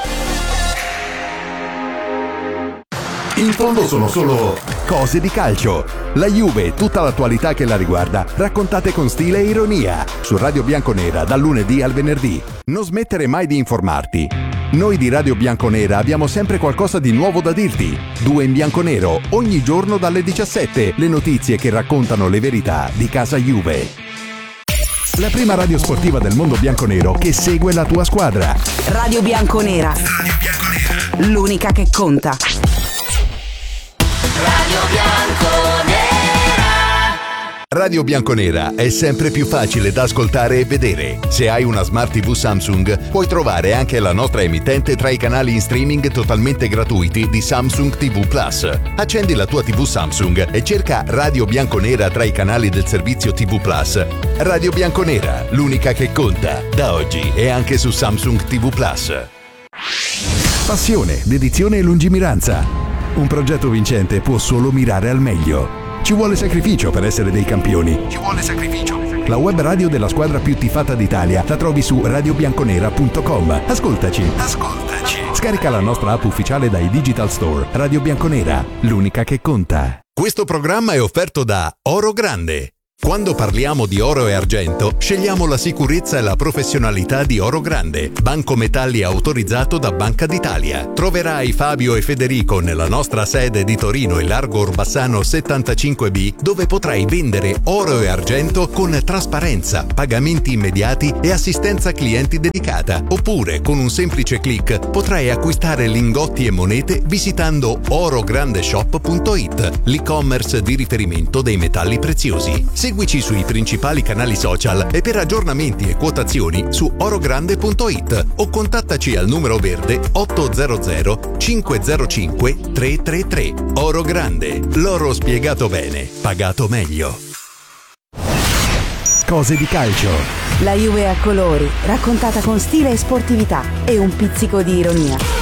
In fondo sono solo cose di calcio. La Juve e tutta l'attualità che la riguarda, raccontate con stile e ironia, su Radio Bianconera dal lunedì al venerdì. Non smettere mai di informarti. Noi di Radio Bianconera abbiamo sempre qualcosa di nuovo da dirti. Due in bianconero, ogni giorno dalle diciassette, le notizie che raccontano le verità di casa Juve. La prima radio sportiva del mondo bianconero che segue la tua squadra. Radio Bianconera. Radio Bianconera. L'unica che conta. Radio Bianconera. Radio Bianconera è sempre più facile da ascoltare e vedere. Se hai una Smart tivù Samsung, puoi trovare anche la nostra emittente tra i canali in streaming totalmente gratuiti di Samsung ti vu Plus. Accendi la tua tivù Samsung e cerca Radio Bianconera tra i canali del servizio ti vu Plus. Radio Bianconera, l'unica che conta, da oggi e anche su Samsung ti vu Plus. Passione, dedizione e lungimiranza. Un progetto vincente può solo mirare al meglio. Ci vuole sacrificio per essere dei campioni. Ci vuole sacrificio. La web radio della squadra più tifata d'Italia la trovi su radio bianconera punto com. Ascoltaci. Ascoltaci. Scarica la nostra app ufficiale dai Digital Store. Radio Bianconera, l'unica che conta. Questo programma è offerto da Oro Grande. Quando parliamo di oro e argento, scegliamo la sicurezza e la professionalità di Oro Grande, banco metalli autorizzato da Banca d'Italia. Troverai Fabio e Federico nella nostra sede di Torino e Largo Orbassano settantacinque B, dove potrai vendere oro e argento con trasparenza, pagamenti immediati e assistenza clienti dedicata. Oppure, con un semplice click, potrai acquistare lingotti e monete visitando orograndeshop punto it, l'e-commerce di riferimento dei metalli preziosi. Seguici sui principali canali social e per aggiornamenti e quotazioni su orogrande punto it o contattaci al numero verde otto zero zero cinque zero cinque tre tre tre. Oro Grande, l'oro spiegato bene, pagato meglio. Cose di calcio. La Juve a colori, raccontata con stile e sportività e un pizzico di ironia.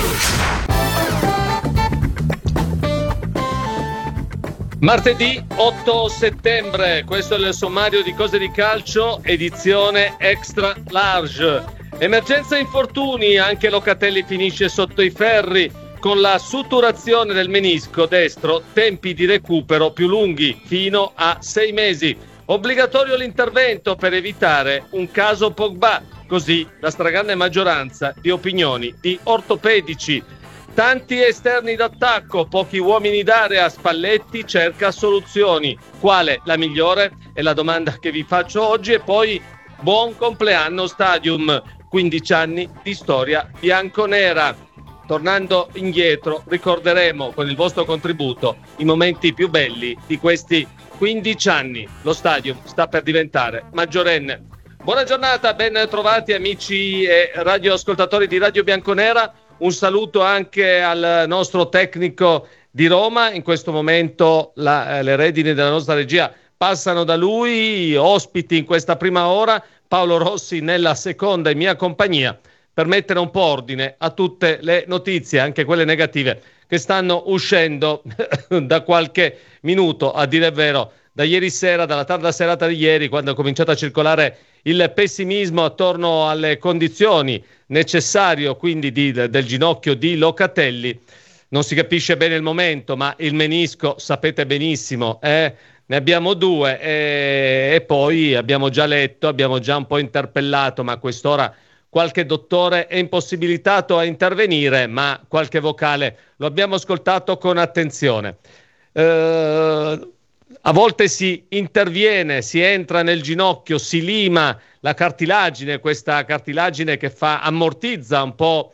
Martedì otto settembre, questo è il sommario di Cose di Calcio, edizione extra large. Emergenza infortuni, anche Locatelli finisce sotto i ferri con la sutturazione del menisco destro, tempi di recupero più lunghi, fino a sei mesi. Obbligatorio l'intervento per evitare un caso Pogba, così la stragrande maggioranza di opinioni di ortopedici. Tanti esterni d'attacco, pochi uomini d'area, Spalletti cerca soluzioni. Quale la migliore? È la domanda che vi faccio oggi. E poi buon compleanno Stadium, quindici anni di storia bianconera. Tornando indietro, ricorderemo con il vostro contributo i momenti più belli di questi quindici anni. Lo Stadium sta per diventare maggiorenne. Buona giornata, ben trovati amici e radioascoltatori di Radio Bianconera. Un saluto anche al nostro tecnico di Roma. In questo momento la, eh, le redini della nostra regia passano da lui. Ospiti in questa prima ora, Paolo Rossi nella seconda in mia compagnia, per mettere un po' ordine a tutte le notizie, anche quelle negative, che stanno uscendo da qualche minuto, a dire il vero, da ieri sera, dalla tarda serata di ieri, quando è cominciato a circolare il pessimismo attorno alle condizioni necessarie quindi di, del ginocchio di Locatelli. Non si capisce bene il momento, ma il menisco sapete benissimo, eh? Ne abbiamo due e, e poi abbiamo già letto, abbiamo già un po' interpellato, ma a quest'ora qualche dottore è impossibilitato a intervenire, ma qualche vocale lo abbiamo ascoltato con attenzione. Eh, A volte si interviene, si entra nel ginocchio, si lima la cartilagine, questa cartilagine che fa, ammortizza un po'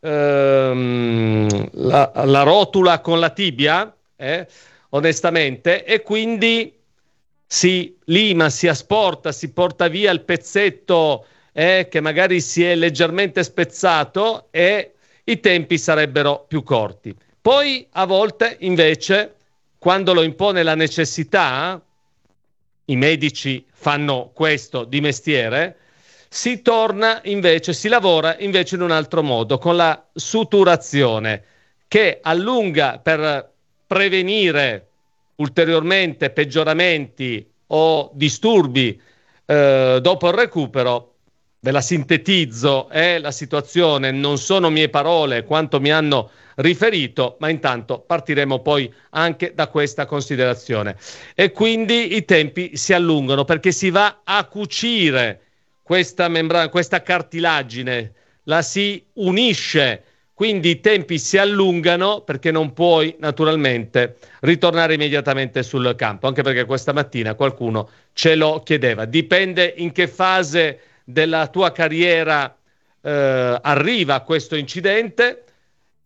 ehm, la, la rotula con la tibia, eh, onestamente, e quindi si lima, si asporta, si porta via il pezzetto eh, che magari si è leggermente spezzato e i tempi sarebbero più corti. Poi a volte invece, quando lo impone la necessità, i medici fanno questo di mestiere, si torna invece, si lavora invece in un altro modo, con la suturazione, che allunga per prevenire ulteriormente peggioramenti o disturbi eh, dopo il recupero. Ve la sintetizzo, è eh, la situazione, non sono mie parole quanto mi hanno riferito, ma intanto partiremo poi anche da questa considerazione. E quindi i tempi si allungano perché si va a cucire questa membrana, questa cartilagine, la si unisce, quindi i tempi si allungano perché non puoi naturalmente ritornare immediatamente sul campo, anche perché questa mattina qualcuno ce lo chiedeva. Dipende in che fase della tua carriera eh, arriva questo incidente.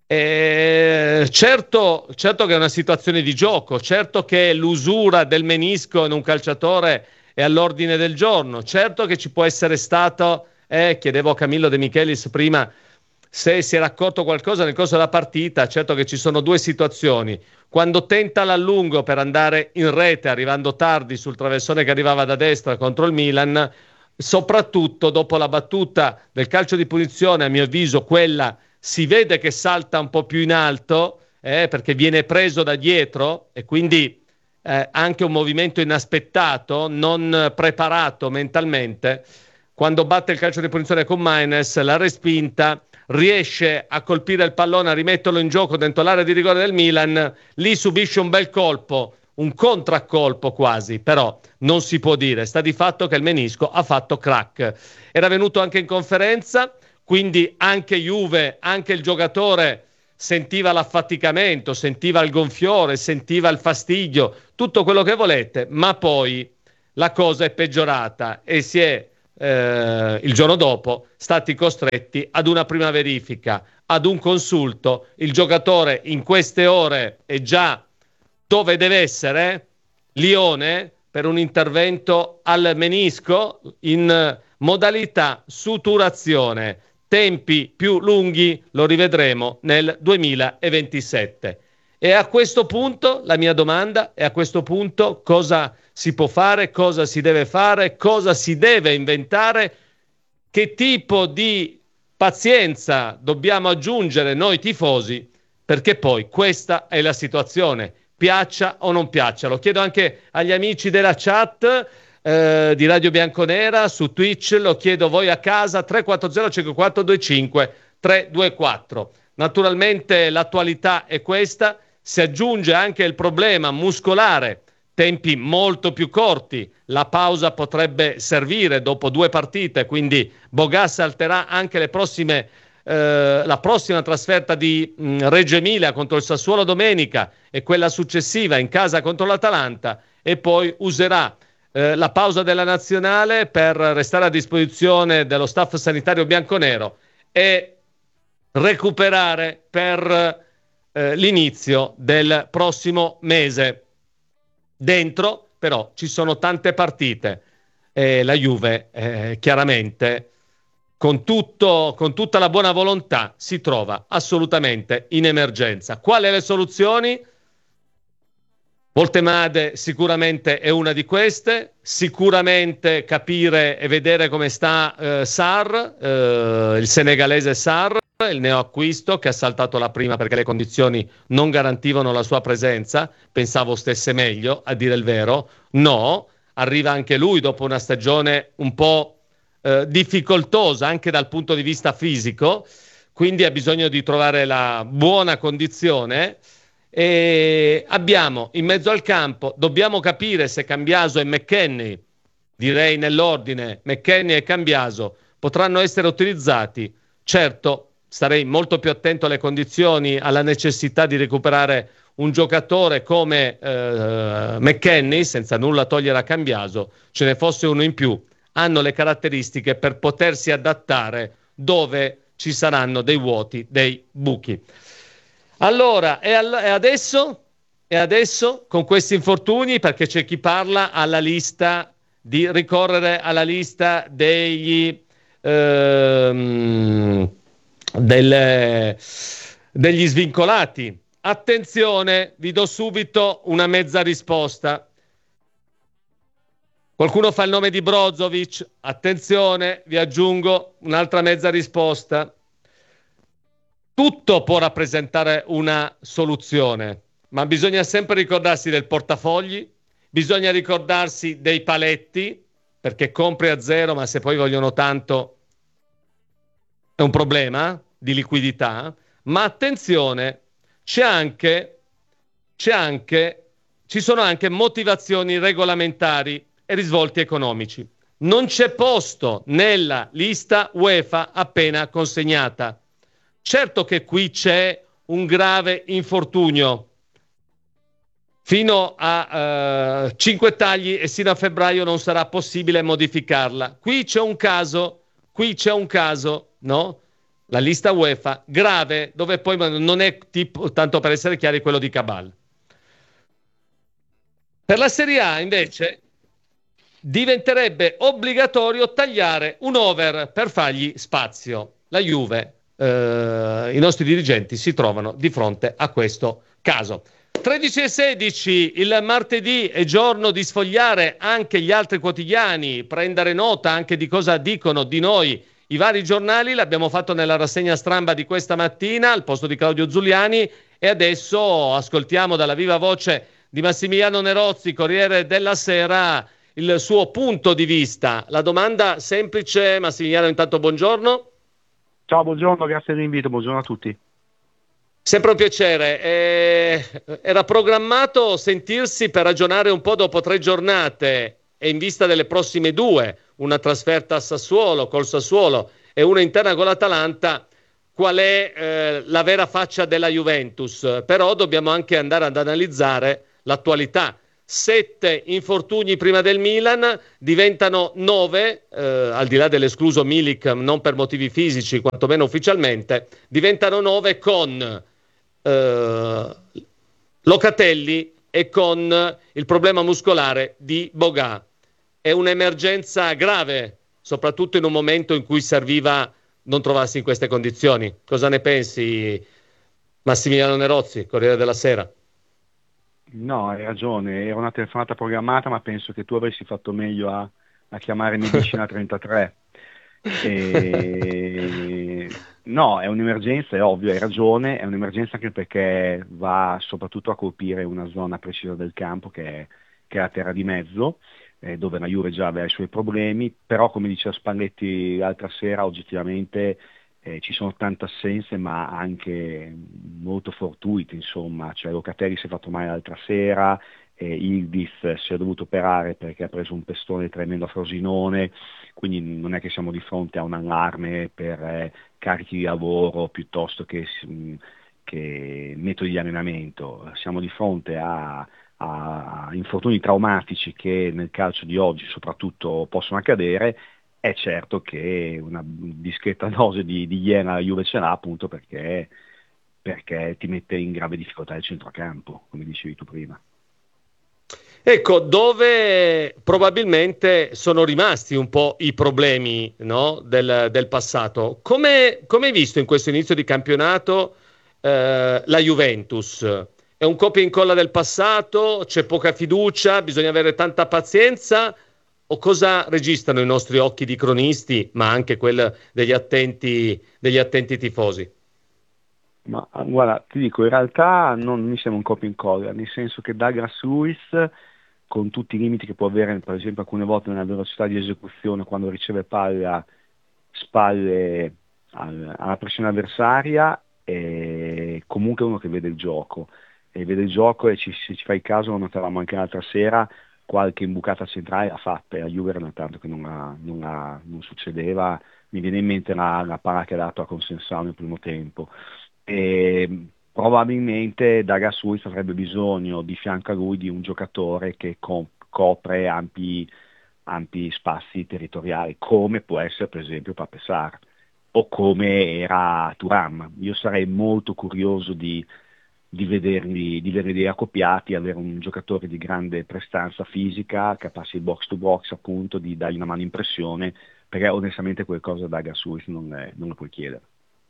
Eh, certo, certo che è una situazione di gioco, certo che l'usura del menisco in un calciatore è all'ordine del giorno, certo che ci può essere stato, eh, chiedevo a Camillo De Michelis prima se si era accorto qualcosa nel corso della partita, certo che ci sono due situazioni: quando tenta l'allungo per andare in rete arrivando tardi sul traversone che arrivava da destra contro il Milan, soprattutto dopo la battuta del calcio di punizione, a mio avviso quella si vede che salta un po' più in alto, eh, perché viene preso da dietro e quindi eh, anche un movimento inaspettato, non preparato mentalmente. Quando batte il calcio di punizione con Maines, la respinta, riesce a colpire il pallone, a rimetterlo in gioco dentro l'area di rigore del Milan, lì subisce un bel colpo, un contraccolpo quasi, però non si può dire, sta di fatto che il menisco ha fatto crack. Era venuto anche in conferenza, quindi anche Juve, anche il giocatore sentiva l'affaticamento, sentiva il gonfiore, sentiva il fastidio, tutto quello che volete, ma poi la cosa è peggiorata e si è eh, il giorno dopo stati costretti ad una prima verifica, ad un consulto. Il giocatore in queste ore è già dove deve essere, Lione, per un intervento al menisco in modalità suturazione. Tempi più lunghi lo rivedremo nel duemilaventisette. E a questo punto la mia domanda è: a questo punto cosa si può fare, cosa si deve fare, cosa si deve inventare, che tipo di pazienza dobbiamo aggiungere noi tifosi, perché poi questa è la situazione, piaccia o non piaccia. Lo chiedo anche agli amici della chat eh, di Radio Bianconera su Twitch, lo chiedo voi a casa, tre quattro zero cinque quattro due cinque tre due quattro. Naturalmente l'attualità è questa, si aggiunge anche il problema muscolare, tempi molto più corti, la pausa potrebbe servire dopo due partite, quindi Boga salterà anche le prossime, eh, la prossima trasferta di mh, Reggio Emilia contro il Sassuolo domenica e quella successiva in casa contro l'Atalanta, e poi userà eh, la pausa della nazionale per restare a disposizione dello staff sanitario bianconero e recuperare per eh, l'inizio del prossimo mese. Dentro però ci sono tante partite e la Juve eh, chiaramente con, tutto, con tutta la buona volontà si trova assolutamente in emergenza. Quali le soluzioni? Voltemade sicuramente è una di queste, sicuramente capire e vedere come sta eh, Sarr, eh, il senegalese Sarr, il neoacquisto che ha saltato la prima perché le condizioni non garantivano la sua presenza. Pensavo stesse meglio, a dire il vero. No, arriva anche lui dopo una stagione un po' eh, difficoltosa anche dal punto di vista fisico, quindi ha bisogno di trovare la buona condizione. E abbiamo in mezzo al campo, dobbiamo capire se Cambiaso e McKennie, direi nell'ordine McKennie e Cambiaso, potranno essere utilizzati. Certo, starei molto più attento alle condizioni, alla necessità di recuperare un giocatore come eh, McKennie, senza nulla togliere a Cambiaso, ce ne fosse uno in più, hanno le caratteristiche per potersi adattare dove ci saranno dei vuoti, dei buchi. Allora, e, all- e adesso? E adesso con questi infortuni, perché c'è chi parla alla lista di ricorrere alla lista degli ehm, delle, degli svincolati. Attenzione, vi do subito una mezza risposta. Qualcuno fa il nome di Brozovic, attenzione, vi aggiungo un'altra mezza risposta. Tutto può rappresentare una soluzione, ma bisogna sempre ricordarsi del portafogli, bisogna ricordarsi dei paletti, perché compri a zero, ma se poi vogliono tanto è un problema di liquidità. Ma attenzione, c'è anche, c'è anche, ci sono anche motivazioni regolamentari e risvolti economici. Non c'è posto nella lista UEFA appena consegnata. Certo che qui c'è un grave infortunio, fino a uh, cinque tagli e sino a febbraio non sarà possibile modificarla. Qui c'è un caso, qui c'è un caso, no? la lista UEFA grave, dove poi non è tipo, tanto per essere chiari, quello di Cabal. Per la Serie A invece diventerebbe obbligatorio tagliare un over per fargli spazio. La Juve, eh, i nostri dirigenti si trovano di fronte a questo caso. tredici e sedici, il martedì è giorno di sfogliare anche gli altri quotidiani, prendere nota anche di cosa dicono di noi i vari giornali. L'abbiamo fatto nella rassegna stramba di questa mattina al posto di Claudio Zuliani, e adesso ascoltiamo dalla viva voce di Massimiliano Nerozzi, Corriere della Sera, il suo punto di vista. La domanda semplice, Massimiliano, intanto buongiorno. Ciao, buongiorno, grazie dell'invito, buongiorno a tutti. Sempre un piacere. Eh, era programmato sentirsi per ragionare un po' dopo tre giornate e in vista delle prossime due, una trasferta a Sassuolo, col Sassuolo, e una interna con l'Atalanta, qual è eh, la vera faccia della Juventus. Però dobbiamo anche andare ad analizzare l'attualità. Sette infortuni prima del Milan, diventano nove, eh, al di là dell'escluso Milik, non per motivi fisici, quantomeno ufficialmente, diventano nove con eh, Locatelli e con il problema muscolare di Boga. È un'emergenza grave, soprattutto in un momento in cui serviva non trovarsi in queste condizioni. Cosa ne pensi, Massimiliano Nerozzi, Corriere della Sera? No, hai ragione, era una telefonata programmata, ma penso che tu avresti fatto meglio a, a chiamare Medicina trentatré. E... No, è un'emergenza, è ovvio, hai ragione, è un'emergenza anche perché va soprattutto a colpire una zona precisa del campo che è, che è la terra di mezzo, eh, dove la Juve già aveva i suoi problemi, però come diceva Spalletti l'altra sera, oggettivamente Eh, ci sono tante assenze, ma anche molto fortuite, insomma, cioè Locatelli si è fatto male l'altra sera, eh, Ildiz si è dovuto operare perché ha preso un pestone tremendo a Frosinone, quindi non è che siamo di fronte a un allarme per eh, carichi di lavoro piuttosto che, che metodi di allenamento, siamo di fronte a, a infortuni traumatici che nel calcio di oggi soprattutto possono accadere. È certo che una discreta dose di, di iena la Juve ce l'ha, appunto perché, perché ti mette in grave difficoltà il centrocampo, come dicevi tu prima. Ecco, dove probabilmente sono rimasti un po' i problemi, no, del, del passato. Come, come hai visto in questo inizio di campionato eh, la Juventus? È un copia e incolla del passato? C'è poca fiducia? Bisogna avere tanta pazienza? O cosa registrano i nostri occhi di cronisti, ma anche quelli degli attenti, degli attenti tifosi? Ma guarda, ti dico, in realtà non mi sembra un copia e incolla, nel senso che Douglas Luiz, con tutti i limiti che può avere, per esempio alcune volte nella velocità di esecuzione, quando riceve palla spalle al, alla pressione avversaria, è comunque uno che vede il gioco, e vede il gioco, e ci, se ci fai caso, lo notavamo anche l'altra sera, qualche imbucata centrale l'ha fatta, e a Juve era tanto che non, ha, non, ha, non succedeva. Mi viene in mente la, la palla che ha dato a Consensao nel primo tempo, e probabilmente Douglas Luiz avrebbe bisogno di fianco a lui di un giocatore che co- copre ampi, ampi spazi territoriali, come può essere per esempio Pape Sarr o come era Thuram. Io sarei molto curioso di di vederli, di vederli accoppiati, avere un giocatore di grande prestanza fisica, capace di box to box, appunto, di dargli una mano in pressione, perché onestamente qualcosa da Gassuis non, è, non lo puoi chiedere.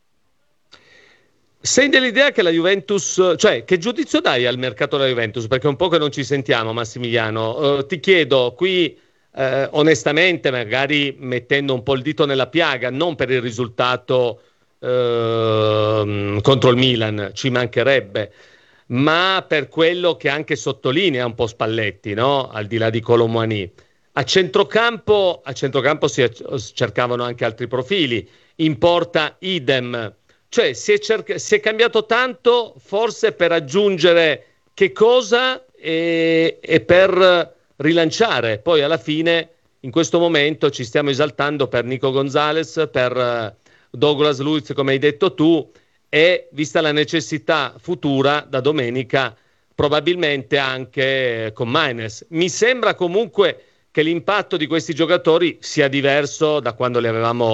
Sei dell'idea che la Juventus, cioè che giudizio dai al mercato della Juventus? Perché è un po' che non ci sentiamo, Massimiliano. Uh, ti chiedo qui uh, onestamente, magari mettendo un po' il dito nella piaga, non per il risultato Uh, contro il Milan, ci mancherebbe, ma per quello che anche sottolinea un po' Spalletti, no? Al di là di Colomboani, a centrocampo, a centrocampo si cercavano anche altri profili, in porta idem, cioè si è, cerca- si è cambiato tanto forse per aggiungere che cosa e, e per rilanciare. Poi alla fine in questo momento ci stiamo esaltando per Nico Gonzalez, per Douglas Luiz, come hai detto tu, e vista la necessità futura da domenica probabilmente anche con Maines. Mi sembra comunque che l'impatto di questi giocatori sia diverso da quando li avevamo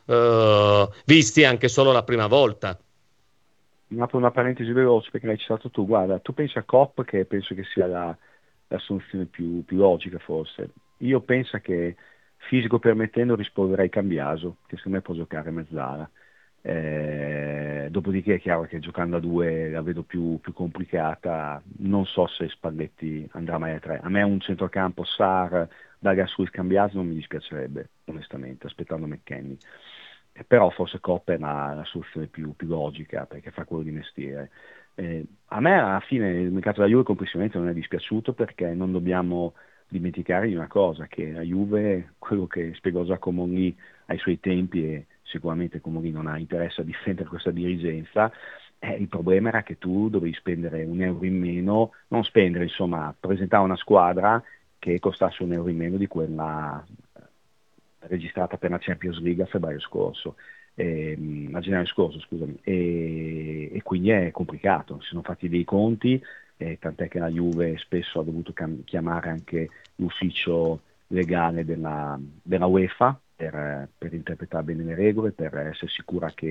eh, visti anche solo la prima volta. Apro una parentesi veloce perché l'hai citato tu, guarda, tu pensi a Kopp, che penso che sia la, la soluzione più, più logica forse. Io penso che fisico permettendo rispolverei Cambiaso, che secondo me può giocare mezzala. Eh, dopodiché è chiaro che giocando a due la vedo più, più complicata, non so se Spalletti andrà mai a tre. A me un centrocampo Sarr, Daga Suiz, Cambiaso non mi dispiacerebbe onestamente, aspettando McKennie. Però forse Kopp è la, la soluzione più, più logica perché fa quello di mestiere. Eh, a me alla fine il mercato della Juve complessivamente non è dispiaciuto, perché non dobbiamo dimenticare di una cosa, che la Juve, quello che spiegò Giacomo lì ai suoi tempi, e sicuramente Comolli non ha interesse a difendere questa dirigenza, eh, il problema era che tu dovevi spendere un euro in meno, non spendere, insomma, presentare una squadra che costasse un euro in meno di quella registrata per la Champions League a febbraio scorso, eh, a gennaio scorso, scusami, e, e quindi è complicato, si sono fatti dei conti, eh, tant'è che la Juve spesso ha dovuto cam- chiamare anche l'ufficio legale della, della UEFA per, per interpretare bene le regole, per essere sicura che